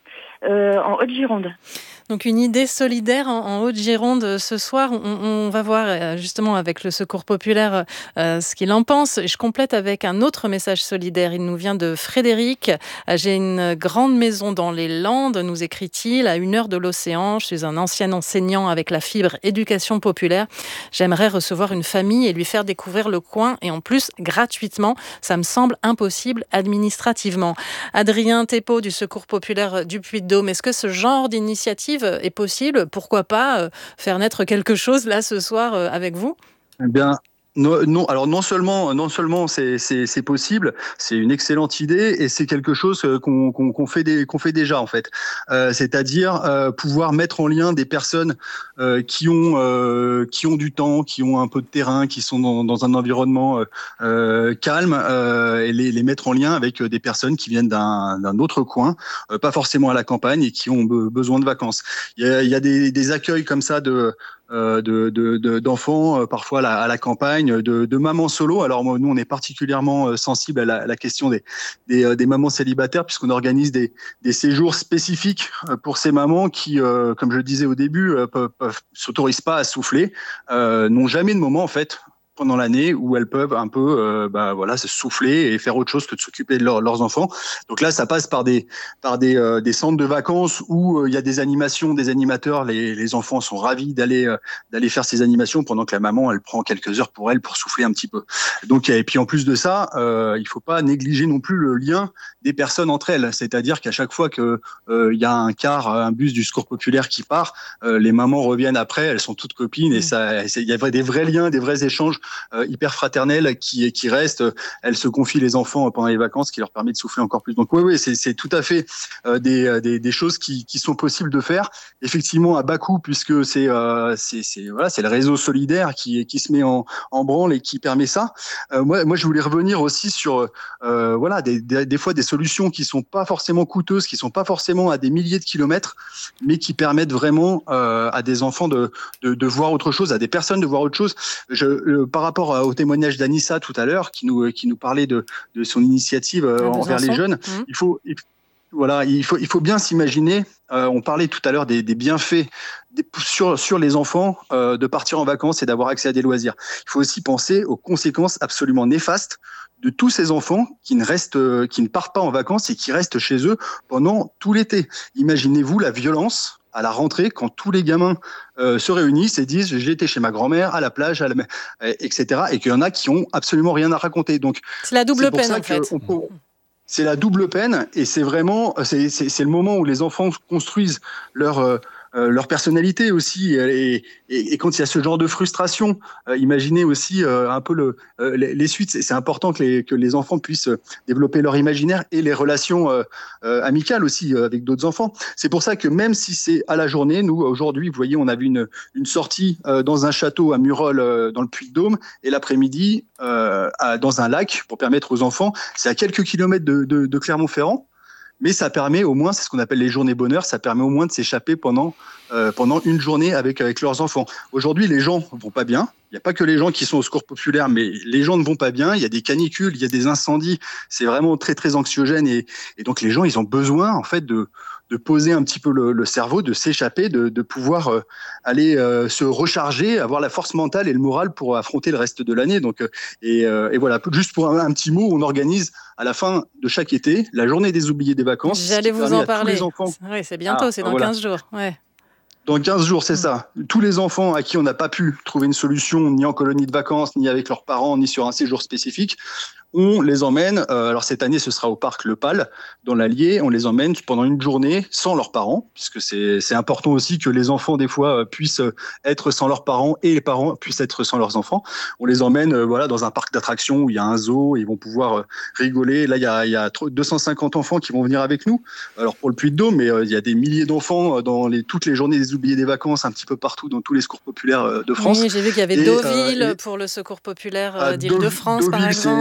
Euh, en Haute-Gironde. Donc une idée solidaire en, en Haute-Gironde ce soir. On, on va voir justement avec le Secours populaire euh, ce qu'il en pense. Je complète avec un autre message solidaire. Il nous vient de Frédéric. J'ai une grande maison dans les Landes, nous écrit-il, à une heure de l'océan. Je suis un ancien enseignant avec la fibre éducation populaire. J'aimerais recevoir une famille et lui faire découvrir le coin et en plus gratuitement. Ça me semble impossible administrativement. Adrien Thépeau du Secours populaire du Puy-de-Dôme. Est-ce que ce genre d'initiative est possible? Pourquoi pas euh, faire naître quelque chose là ce soir euh, avec vous? Eh bien, non, non, alors non seulement, non seulement c'est, c'est, c'est possible, c'est une excellente idée et c'est quelque chose qu'on, qu'on, qu'on, fait, des, qu'on fait déjà en fait. Euh, c'est-à-dire euh, pouvoir mettre en lien des personnes euh, qui ont euh, qui ont du temps, qui ont un peu de terrain, qui sont dans, dans un environnement euh, calme euh, et les, les mettre en lien avec des personnes qui viennent d'un, d'un autre coin, euh, pas forcément à la campagne et qui ont be- besoin de vacances. Il y a, il y a des, des accueils comme ça de Euh, de, de, de, d'enfants, euh, parfois à la, à la campagne, de, de mamans solo. Alors nous, on est particulièrement euh, sensible à la, à la question des, des, euh, des mamans célibataires, puisqu'on organise des, des séjours spécifiques pour ces mamans qui, euh, comme je le disais au début, euh, peuvent, peuvent, s'autorisent pas à souffler, euh, n'ont jamais de moment en fait pendant l'année où elles peuvent un peu euh, bah voilà se souffler et faire autre chose que de s'occuper de leur, leurs enfants. Donc là ça passe par des par des euh, des centres de vacances où il euh, y a des animations, des animateurs, les les enfants sont ravis d'aller euh, d'aller faire ces animations pendant que la maman elle prend quelques heures pour elle pour souffler un petit peu. Donc et puis en plus de ça, euh, il faut pas négliger non plus le lien des personnes entre elles, c'est-à-dire qu'à chaque fois que il euh, y a un car, un bus du Secours populaire qui part, euh, les mamans reviennent après, elles sont toutes copines et ça il y a des vrais liens, des vrais échanges Euh, hyper fraternelle qui qui reste. Elle se confie les enfants pendant les vacances, qui leur permet de souffler encore plus. Donc oui, oui, c'est c'est tout à fait euh, des, des des choses qui qui sont possibles de faire. Effectivement à bas coût, puisque c'est euh, c'est c'est voilà, c'est le réseau solidaire qui qui se met en en branle et qui permet ça. Euh, moi moi je voulais revenir aussi sur euh, voilà des, des des fois des solutions qui sont pas forcément coûteuses, qui sont pas forcément à des milliers de kilomètres, mais qui permettent vraiment euh, à des enfants de, de de voir autre chose, à des personnes de voir autre chose. Je euh, Par rapport au témoignage d'Anissa tout à l'heure, qui nous qui nous parlait de de son initiative euh, envers les jeunes, mmh. il faut il, voilà il faut il faut bien s'imaginer. Euh, on parlait tout à l'heure des, des bienfaits des, sur sur les enfants euh, de partir en vacances et d'avoir accès à des loisirs. Il faut aussi penser aux conséquences absolument néfastes de tous ces enfants qui ne restent euh, qui ne partent pas en vacances et qui restent chez eux pendant tout l'été. Imaginez-vous la violence à la rentrée, quand tous les gamins euh, se réunissent et disent j'ai été chez ma grand-mère à la plage, à la... et cetera, et qu'il y en a qui ont absolument rien à raconter. Donc c'est la double peine en fait. On... C'est la double peine, et c'est vraiment c'est, c'est, c'est le moment où les enfants construisent leur euh, Euh, leur personnalité aussi, et, et, et quand il y a ce genre de frustration, euh, imaginez aussi euh, un peu le, euh, les, les suites. C'est, c'est important que les, que les enfants puissent développer leur imaginaire et les relations euh, euh, amicales aussi euh, avec d'autres enfants. C'est pour ça que même si c'est à la journée, nous aujourd'hui, vous voyez, on a vu une, une sortie euh, dans un château à Murol, euh, dans le Puy-de-Dôme, et l'après-midi euh, à, dans un lac pour permettre aux enfants. C'est à quelques kilomètres de, de, de Clermont-Ferrand. Mais ça permet au moins, c'est ce qu'on appelle les journées bonheur, ça permet au moins de s'échapper pendant euh, pendant une journée avec avec leurs enfants. Aujourd'hui, les gens vont pas bien. Il n'y a pas que les gens qui sont au Secours populaire, mais les gens ne vont pas bien. Il y a des canicules, il y a des incendies. C'est vraiment très très anxiogène et, et donc les gens, ils ont besoin en fait de de poser un petit peu le, le cerveau, de s'échapper, de, de pouvoir euh, aller euh, se recharger, avoir la force mentale et le moral pour affronter le reste de l'année. Donc euh, et, euh, et voilà, juste pour un, un petit mot, on organise à la fin de chaque été la journée des oubliés des vacances. J'allais vous en parler. Oui, c'est bientôt, ah, c'est dans voilà. quinze jours. Ouais. Dans quinze jours, c'est ça. Tous les enfants à qui on n'a pas pu trouver une solution, ni en colonie de vacances, ni avec leurs parents, ni sur un séjour spécifique, on les emmène, euh, alors cette année ce sera au parc Le Pal, dans l'Allier, on les emmène pendant une journée sans leurs parents, puisque c'est, c'est important aussi que les enfants des fois euh, puissent être sans leurs parents et les parents puissent être sans leurs enfants. On les emmène euh, voilà, dans un parc d'attractions où il y a un zoo, ils vont pouvoir euh, rigoler. Là, il y a, il y a deux cent cinquante enfants qui vont venir avec nous, alors pour le Puy-de-Dôme, mais euh, il y a des milliers d'enfants dans les, toutes les journées des oubliés des vacances, un petit peu partout dans tous les secours populaires euh, de France. Oui, j'ai vu qu'il y avait et, Deauville euh, et, pour le Secours populaire euh, d'Île-de-France, par exemple. C'est énorme,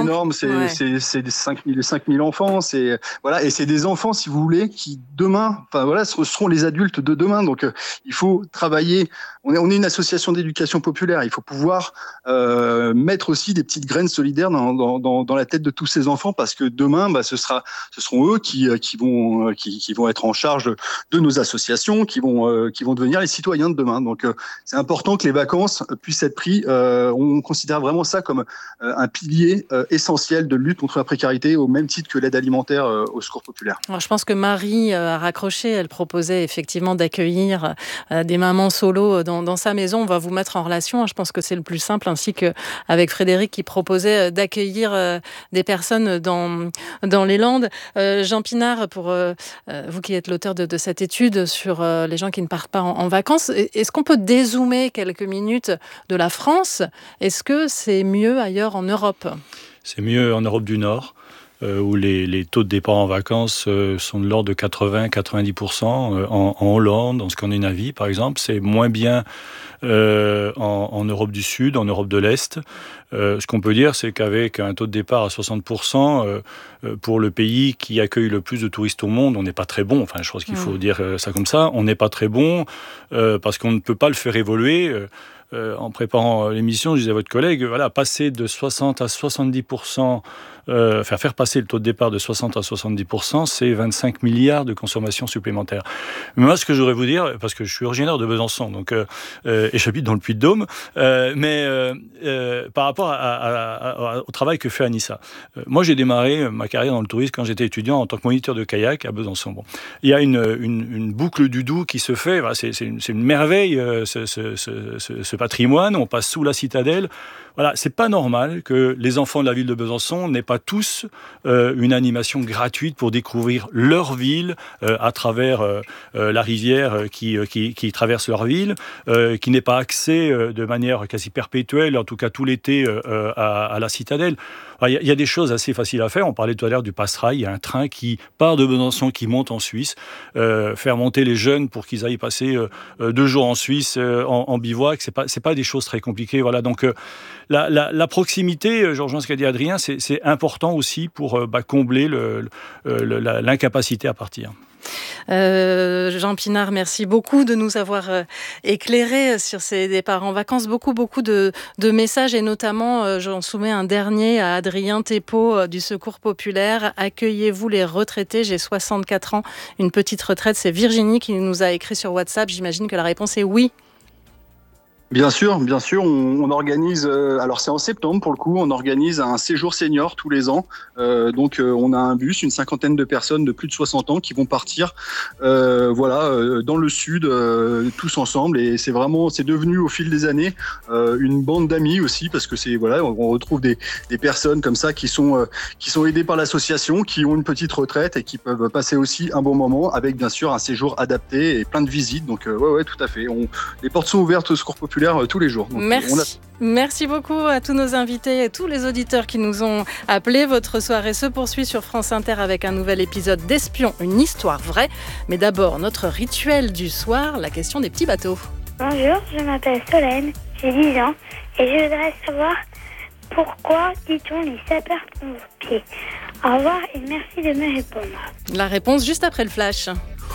c'est, Ouais. c'est, c'est des cinq mille enfants, c'est, voilà, et c'est des enfants, si vous voulez, qui demain, enfin voilà, ce seront les adultes de demain. Donc, euh, il faut travailler. On est, on est une association d'éducation populaire. Il faut pouvoir euh, mettre aussi des petites graines solidaires dans, dans, dans, dans la tête de tous ces enfants, parce que demain, bah, ce sera, ce seront eux qui, qui vont, qui, qui vont être en charge de, de nos associations, qui vont, euh, qui vont devenir les citoyens de demain. Donc, euh, c'est important que les vacances puissent être prises. Euh, on considère vraiment ça comme euh, un pilier euh, essentiel de lutte contre la précarité, au même titre que l'aide alimentaire euh, au secours populaire. Alors, je pense que Marie a raccroché. Elle proposait effectivement d'accueillir euh, des mamans solo dans, dans sa maison. On va vous mettre en relation. Je pense que c'est le plus simple, ainsi qu'avec Frédéric qui proposait d'accueillir euh, des personnes dans, dans les Landes. Euh, Jean Pinard, pour euh, vous qui êtes l'auteur de, de cette étude sur euh, les gens qui ne partent pas en, en vacances, est-ce qu'on peut dézoomer quelques minutes de la France? Est-ce que c'est mieux ailleurs en Europe? C'est mieux en Europe du Nord, euh, où les, les taux de départ en vacances euh, sont de l'ordre de quatre-vingts à quatre-vingt-dix pour cent. Euh, en, en Hollande, en Scandinavie, par exemple, c'est moins bien euh, en, en Europe du Sud, en Europe de l'Est. Euh, ce qu'on peut dire, c'est qu'avec un taux de départ à soixante pour cent, euh, euh, pour le pays qui accueille le plus de touristes au monde, on n'est pas très bon. Enfin, je pense qu'il faut mmh. dire ça comme ça. On n'est pas très bon euh, parce qu'on ne peut pas le faire évoluer. Euh, Euh, en préparant l'émission, je disais à votre collègue, voilà, passer de soixante à soixante-dix pour cent, euh, faire, faire passer le taux de départ de soixante à soixante-dix pour cent, c'est vingt-cinq milliards de consommation supplémentaire. Mais moi, ce que je voudrais vous dire, parce que je suis originaire de Besançon, donc, euh, euh, et j'habite dans le Puy-de-Dôme, euh, mais euh, euh, par rapport à, à, à, au travail que fait Anissa, euh, moi j'ai démarré ma carrière dans le tourisme quand j'étais étudiant en tant que moniteur de kayak à Besançon. Bon. Il y a une, une, une boucle du Doubs qui se fait, voilà, c'est, c'est, une, c'est une merveille, euh, ce, ce, ce, ce, ce patrimoine, on passe sous la citadelle. Voilà, c'est pas normal que les enfants de la ville de Besançon n'aient pas tous euh, une animation gratuite pour découvrir leur ville euh, à travers euh, euh, la rivière qui, qui, qui traverse leur ville, euh, qui n'aient pas accès euh, de manière quasi perpétuelle, en tout cas tout l'été, euh, à, à la citadelle. Il y, y a des choses assez faciles à faire. On parlait tout à l'heure du Passerail. Il y a un train qui part de Besançon, qui monte en Suisse. Euh, faire monter les jeunes pour qu'ils aillent passer euh, deux jours en Suisse euh, en, en bivouac, c'est pas c'est pas des choses très compliquées. Voilà. Donc euh, la, la, la proximité, je rejoins ce qu'a dit Adrien, c'est, c'est important aussi pour euh, bah, combler le, le, la, l'incapacité à partir. Euh, Jean Pinard, merci beaucoup de nous avoir euh, éclairé sur ces départs en vacances. Beaucoup, beaucoup de, de messages et notamment, euh, j'en soumets un dernier à Adrien Thépeau euh, du Secours Populaire. Accueillez-vous les retraités? J'ai soixante-quatre ans, une petite retraite. C'est Virginie qui nous a écrit sur WhatsApp. J'imagine que la réponse est oui. Bien sûr, bien sûr, on, on organise, euh, alors c'est en septembre pour le coup, on organise un séjour senior tous les ans. Euh, donc euh, on a un bus, une cinquantaine de personnes de plus de soixante ans qui vont partir euh, voilà, euh, dans le sud, euh, tous ensemble. Et c'est vraiment, c'est devenu au fil des années euh, une bande d'amis aussi, parce que c'est voilà, on retrouve des, des personnes comme ça qui sont, euh, qui sont aidées par l'association, qui ont une petite retraite et qui peuvent passer aussi un bon moment avec bien sûr un séjour adapté et plein de visites. Donc euh, ouais, ouais, tout à fait. On, les portes sont ouvertes au Secours Populaire tous les jours. Donc, Merci. On a... Merci beaucoup à tous nos invités et tous les auditeurs qui nous ont appelés. Votre soirée se poursuit sur France Inter avec un nouvel épisode d'Espion, une histoire vraie. Mais d'abord, notre rituel du soir, la question des petits bateaux. Bonjour, je m'appelle Solène, j'ai dix ans et je voudrais savoir pourquoi dit-on les sapeurs-pompiers. Au revoir et merci de me répondre. La réponse juste après le flash.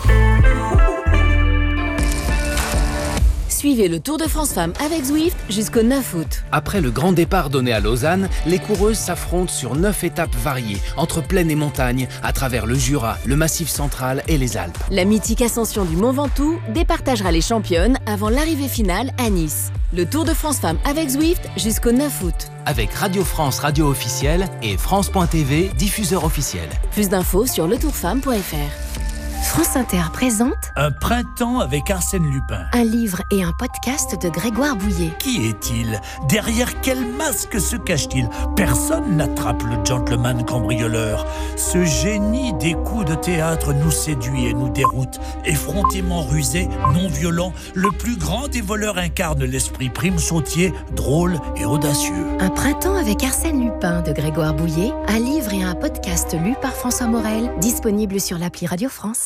Suivez le Tour de France Femmes avec Zwift jusqu'au neuf août. Après le grand départ donné à Lausanne, les coureuses s'affrontent sur neuf étapes variées, entre plaine et montagne, à travers le Jura, le Massif central et les Alpes. La mythique ascension du Mont Ventoux départagera les championnes avant l'arrivée finale à Nice. Le Tour de France Femmes avec Zwift jusqu'au neuf août. Avec Radio France, radio officielle, et France point T V, diffuseur officiel. Plus d'infos sur le tour femme point f r. France Inter présente Un printemps avec Arsène Lupin. Un livre et un podcast de Grégoire Bouillet. Qui est-il? Derrière quel masque se cache-t-il? Personne n'attrape le gentleman cambrioleur. Ce génie des coups de théâtre nous séduit et nous déroute. Effrontément rusé, non violent, le plus grand des voleurs incarne l'esprit prime sautier, drôle et audacieux. Un printemps avec Arsène Lupin de Grégoire Bouillet. Un livre et un podcast lu par François Morel, disponible sur l'appli Radio France.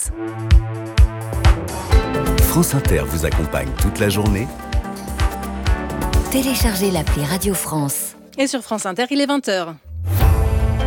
France Inter vous accompagne toute la journée. Téléchargez l'appli Radio France. Et sur France Inter, il est vingt heures.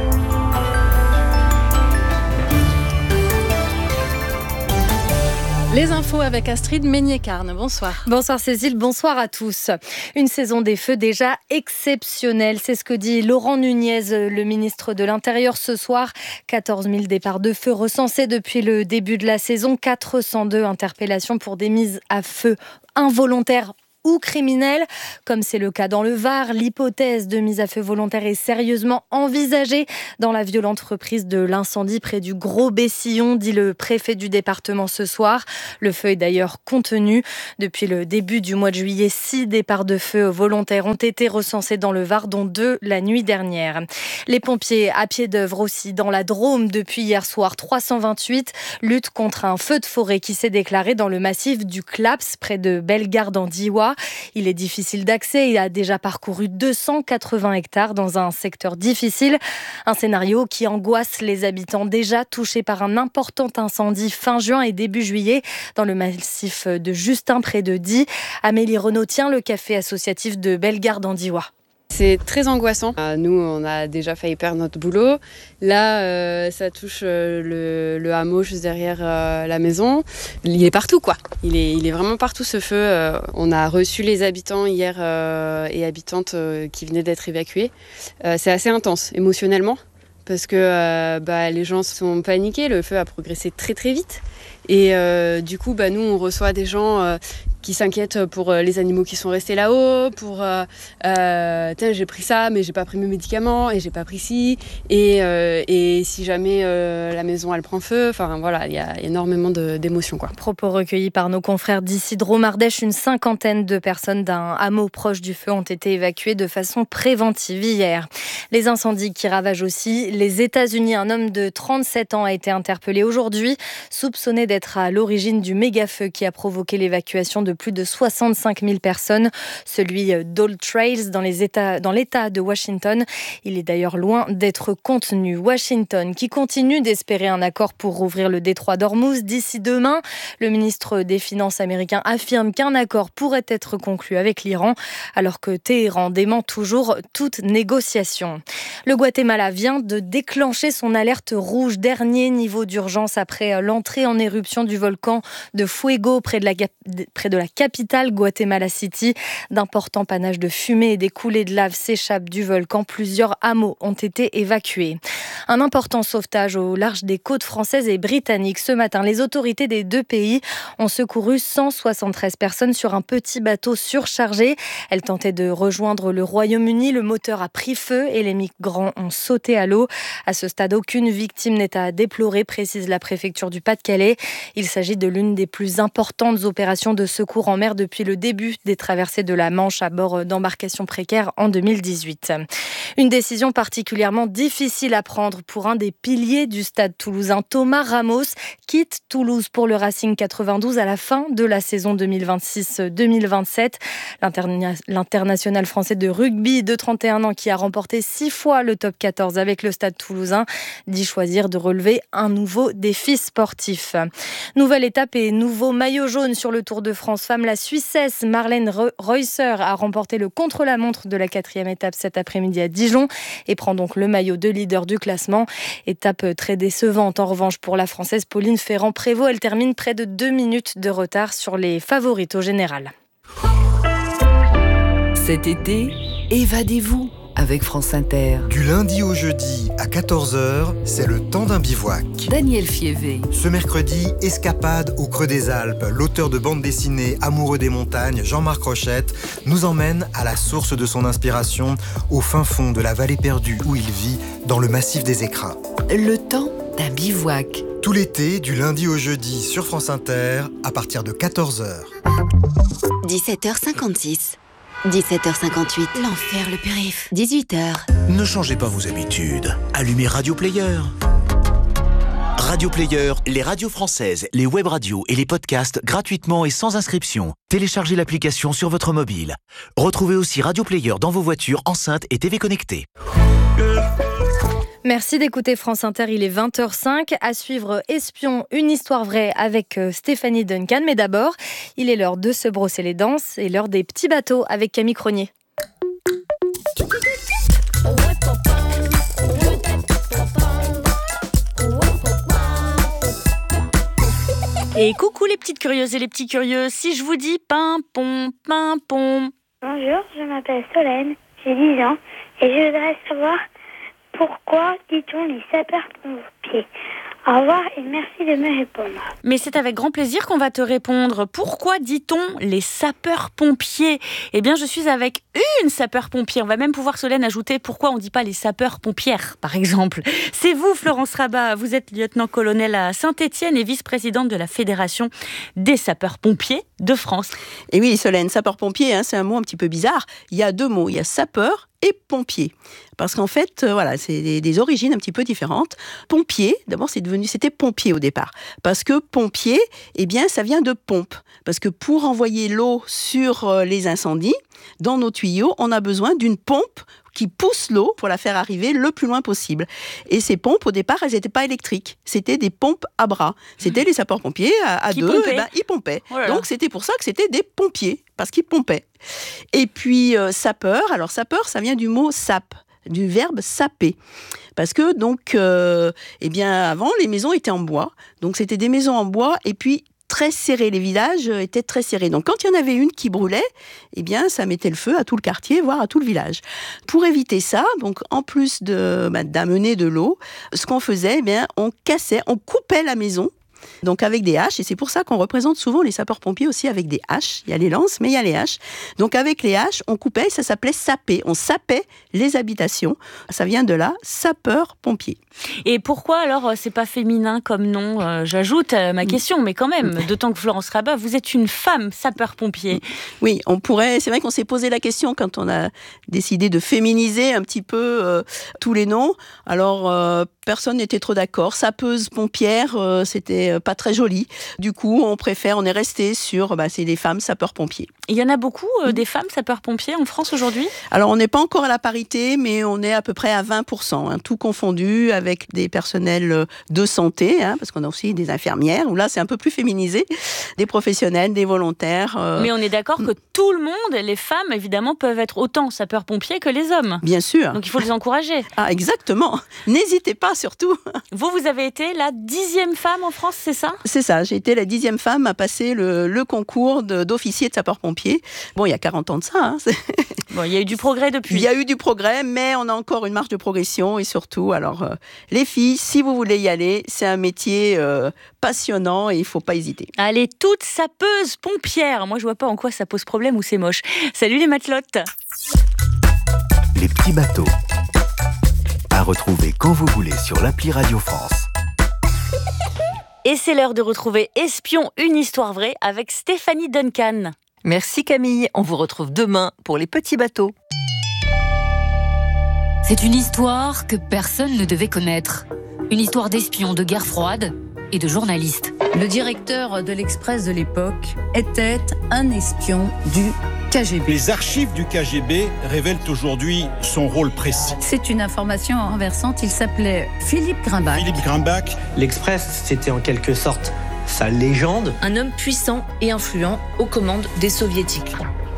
Les infos avec Astrid Meignet-Carne. Bonsoir. Bonsoir Cécile, bonsoir à tous. Une saison des feux déjà exceptionnelle, c'est ce que dit Laurent Nunez, le ministre de l'Intérieur ce soir. quatorze mille départs de feu recensés depuis le début de la saison, quatre cent deux interpellations pour des mises à feu involontaires ou criminels, comme c'est le cas dans le Var. L'hypothèse de mise à feu volontaire est sérieusement envisagée dans la violente reprise de l'incendie près du Gros-Bessillon, dit le préfet du département ce soir. Le feu est d'ailleurs contenu. Depuis le début du mois de juillet, six départs de feu volontaires ont été recensés dans le Var, dont deux la nuit dernière. Les pompiers à pied d'œuvre aussi dans la Drôme depuis hier soir. trois cent vingt-huit luttent contre un feu de forêt qui s'est déclaré dans le massif du Claps, près de Bellegarde en Diois. Il est difficile d'accès, il a déjà parcouru deux cent quatre-vingts hectares dans un secteur difficile. Un scénario qui angoisse les habitants déjà touchés par un important incendie fin juin et début juillet dans le massif de Justin près de Die. Amélie Renaud tient le café associatif de Bellegarde en Diois. C'est très angoissant. Nous, on a déjà failli perdre notre boulot. Là, euh, ça touche euh, le, le hameau juste derrière euh, la maison. Il est partout, quoi. Il est, il est vraiment partout, ce feu. Euh, on a reçu les habitants hier euh, et habitantes euh, qui venaient d'être évacués. Euh, c'est assez intense, émotionnellement, parce que euh, bah, les gens sont paniqués. Le feu a progressé très, très vite. Et euh, du coup, bah, nous, on reçoit des gens euh, qui s'inquiètent pour les animaux qui sont restés là-haut, pour euh, euh, tiens, j'ai pris ça, mais j'ai pas pris mes médicaments, et j'ai pas pris ci, et, euh, et si jamais euh, la maison elle prend feu, enfin voilà, il y a énormément de, d'émotions, quoi. Propos recueillis par nos confrères d'ici Drôme-Ardèche, une cinquantaine de personnes d'un hameau proche du feu ont été évacuées de façon préventive hier. Les incendies qui ravagent aussi les États-Unis. Un homme de trente-sept ans a été interpellé aujourd'hui, soupçonné d'être à l'origine du méga-feu qui a provoqué l'évacuation de plus de soixante-cinq mille personnes, celui d'Old Trails dans, les États, dans l'État de Washington. Il est d'ailleurs loin d'être contenu. Washington qui continue d'espérer un accord pour rouvrir le détroit d'Ormuz d'ici demain. Le ministre des Finances américain affirme qu'un accord pourrait être conclu avec l'Iran, alors que Téhéran dément toujours toute négociation. Le Guatemala vient de déclencher son alerte rouge, dernier niveau d'urgence après l'entrée en éruption du volcan de Fuego près de la, près de la capitale Guatemala City. D'importants panaches de fumée et des coulées de lave s'échappent du volcan. Plusieurs hameaux ont été évacués. Un important sauvetage au large des côtes françaises et britanniques. Ce matin, les autorités des deux pays ont secouru cent soixante-treize personnes sur un petit bateau surchargé. Elles tentaient de rejoindre le Royaume-Uni. Le moteur a pris feu et les migrants ont sauté à l'eau. À ce stade, aucune victime n'est à déplorer, précise la préfecture du Pas-de-Calais. Il s'agit de l'une des plus importantes opérations de secours en mer depuis le début des traversées de la Manche à bord d'embarcations précaires en deux mille dix-huit. Une décision particulièrement difficile à prendre pour un des piliers du stade toulousain. Thomas Ramos quitte Toulouse pour le Racing quatre-vingt-douze à la fin de la saison deux mille vingt-six deux mille vingt-sept. L'interna- l'international français de rugby de trente et un ans qui a remporté six fois le top quatorze avec le stade toulousain dit choisir de relever un nouveau défi sportif. Nouvelle étape et nouveau maillot jaune sur le Tour de France Femmes. La Suissesse Marlène Reusser a remporté le contre-la-montre de la quatrième étape cet après-midi à Dijon et prend donc le maillot de leader du classement. Étape très décevante en revanche pour la Française Pauline Ferrand-Prévot. Elle termine près de deux minutes de retard sur les favorites au général. Cet été, évadez-vous avec France Inter. Du lundi au jeudi à quatorze heures, c'est le temps d'un bivouac. Daniel Fievé. Ce mercredi, escapade au creux des Alpes. L'auteur de bande dessinée amoureux des montagnes, Jean-Marc Rochette, nous emmène à la source de son inspiration, au fin fond de la vallée perdue où il vit, dans le massif des Écrins. Le temps d'un bivouac. Tout l'été, du lundi au jeudi sur France Inter, à partir de quatorze heures. dix-sept heures cinquante-six. dix-sept heures cinquante-huit. L'enfer, le périph. dix-huit heures. Ne changez pas vos habitudes. Allumez Radio Player. Radio Player, les radios françaises, les web radios et les podcasts gratuitement et sans inscription. Téléchargez l'application sur votre mobile. Retrouvez aussi Radio Player dans vos voitures, enceintes et T V connectées. Merci d'écouter France Inter, il est vingt heures cinq. À suivre Espion, une histoire vraie avec Stéphanie Duncan. Mais d'abord, il est l'heure de se brosser les dents et l'heure des petits bateaux avec Camille Cronier. Et coucou les petites curieuses et les petits curieux, si je vous dis pimpon, pimpon. Bonjour, je m'appelle Solène, j'ai dix ans et je voudrais savoir pourquoi dit-on les sapeurs-pompiers. Au revoir et merci de me répondre. Mais c'est avec grand plaisir qu'on va te répondre. Pourquoi dit-on les sapeurs-pompiers ? Eh bien, je suis avec une sapeur-pompier. On va même pouvoir, Solène, ajouter pourquoi on ne dit pas les sapeurs-pompières, par exemple. C'est vous, Florence Rabat. Vous êtes lieutenant-colonel à Saint-Étienne et vice-présidente de la Fédération des sapeurs-pompiers de France. Et oui, Solène, sapeur-pompier, hein, c'est un mot un petit peu bizarre. Il y a deux mots. Il y a sapeur et pompier. Parce qu'en fait, euh, voilà, c'est des, des origines un petit peu différentes. Pompier, d'abord, c'est devenu, c'était pompier au départ. Parce que pompier, eh bien, ça vient de pompe. Parce que pour envoyer l'eau sur euh, les incendies, dans nos tuyaux, on a besoin d'une pompe qui pousse l'eau pour la faire arriver le plus loin possible. Et ces pompes, au départ, elles n'étaient pas électriques. C'était des pompes à bras. C'était les sapeurs-pompiers à, à deux, eh ben, ils pompaient. Oh là là. Donc, c'était pour ça que c'était des pompiers, parce qu'ils pompaient. Et puis, euh, sapeur, alors sapeur, ça vient du mot sape, du verbe saper. Parce que, donc, euh, eh bien, avant, les maisons étaient en bois. Donc, c'était des maisons en bois, et puis, très serrés, les villages étaient très serrés. Donc quand il y en avait une qui brûlait, eh bien ça mettait le feu à tout le quartier, voire à tout le village. Pour éviter ça, donc en plus de bah, d'amener de l'eau, ce qu'on faisait, eh bien on cassait, on coupait la maison. Donc avec des haches, et c'est pour ça qu'on représente souvent les sapeurs-pompiers aussi avec des haches. Il y a les lances, mais il y a les haches. Donc avec les haches, on coupait, ça s'appelait saper. On sapait les habitations. Ça vient de là, sapeur-pompier. Et pourquoi alors c'est pas féminin comme nom ? euh, J'ajoute à ma question, mais quand même, d'autant que Florence Rabat, vous êtes une femme sapeur-pompier. Oui, on pourrait. C'est vrai qu'on s'est posé la question quand on a décidé de féminiser un petit peu euh, tous les noms. Alors euh, personne n'était trop d'accord. Sapeuse, pompière, euh, c'était pas très joli. Du coup, on préfère, on est resté sur, bah, c'est des femmes sapeurs-pompiers. Il y en a beaucoup euh, des femmes sapeurs-pompiers en France aujourd'hui ? Alors on n'est pas encore à la parité, mais on est à peu près à vingt pour cent, hein, tout confondu, avec des personnels de santé, hein, parce qu'on a aussi des infirmières, où là c'est un peu plus féminisé, des professionnels, des volontaires. Euh... Mais on est d'accord que tout le monde, les femmes évidemment, peuvent être autant sapeurs-pompiers que les hommes. Bien sûr. Donc il faut les encourager. Ah exactement. N'hésitez pas surtout. Vous, vous avez été la dixième femme en France, c'est ça ? C'est ça, j'ai été la dixième femme à passer le, le concours de, d'officier de sapeurs-pompiers. Bon, il y a quarante ans de ça. Hein, bon, il y a eu du progrès depuis. Il y a eu du progrès, mais on a encore une marge de progression. Et surtout, alors, euh, les filles, si vous voulez y aller, c'est un métier euh, passionnant et il ne faut pas hésiter. Allez, toutes sapeuses pompières. Moi, je ne vois pas en quoi ça pose problème ou c'est moche. Salut les matelotes. Les petits bateaux. À retrouver quand vous voulez sur l'appli Radio France. Et c'est l'heure de retrouver Espion, une histoire vraie avec Stéphanie Duncan. Merci Camille, on vous retrouve demain pour les petits bateaux. C'est une histoire que personne ne devait connaître. Une histoire d'espions, de guerre froide et de journalistes. Le directeur de l'Express de l'époque était un espion du K G B. Les archives du K G B révèlent aujourd'hui son rôle précis. C'est une information renversante, il s'appelait Philippe Grimbach. Philippe Grimbach. L'Express, c'était en quelque sorte sa légende. Un homme puissant et influent aux commandes des Soviétiques.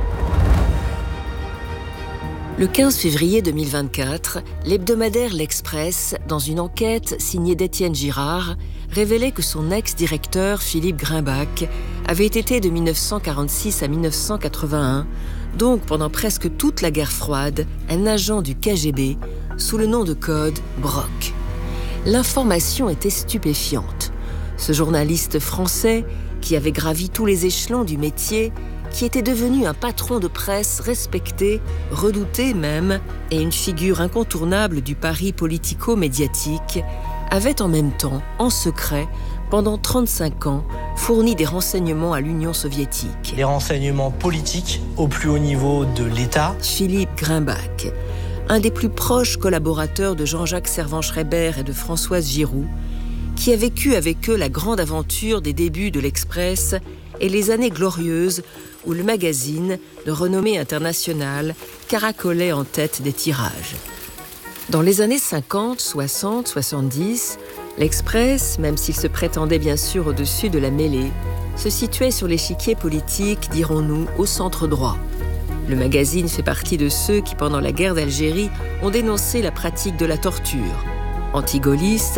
Le quinze février deux mille vingt-quatre, l'hebdomadaire L'Express, dans une enquête signée d'Étienne Girard, révélait que son ex-directeur Philippe Grimbach avait été de mille neuf cent quarante-six à mille neuf cent quatre-vingt-un, donc pendant presque toute la guerre froide, un agent du K G B sous le nom de code Brock. L'information était stupéfiante. Ce journaliste français, qui avait gravi tous les échelons du métier, qui était devenu un patron de presse respecté, redouté même, et une figure incontournable du pari politico-médiatique, avait en même temps, en secret, pendant trente-cinq ans, fourni des renseignements à l'Union soviétique. Les renseignements politiques au plus haut niveau de l'État. Philippe Grimbach, un des plus proches collaborateurs de Jean-Jacques Servan-Schreiber et de Françoise Giroud, qui a vécu avec eux la grande aventure des débuts de l'Express et les années glorieuses où le magazine, de renommée internationale, caracolait en tête des tirages. Dans les années cinquante, soixante, soixante-dix, l'Express, même s'il se prétendait bien sûr au-dessus de la mêlée, se situait sur l'échiquier politique, dirons-nous, au centre droit. Le magazine fait partie de ceux qui, pendant la guerre d'Algérie, ont dénoncé la pratique de la torture. Anti-gaulliste,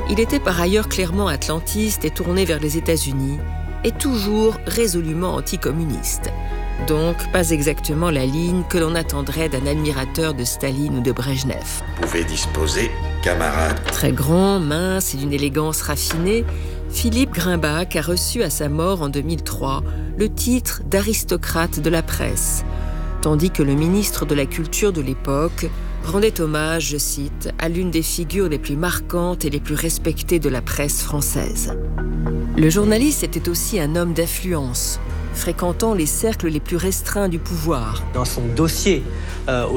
Il était par ailleurs clairement atlantiste et tourné vers les États-Unis, et toujours résolument anticommuniste. Donc, pas exactement la ligne que l'on attendrait d'un admirateur de Staline ou de Brejnev. Vous pouvez disposer, camarade. Très grand, mince et d'une élégance raffinée, Philippe Grimbach a reçu à sa mort en deux mille trois le titre d'aristocrate de la presse, tandis que le ministre de la Culture de l'époque rendait hommage, je cite, à l'une des figures les plus marquantes et les plus respectées de la presse française. Le journaliste était aussi un homme d'influence, fréquentant les cercles les plus restreints du pouvoir. Dans son dossier euh, au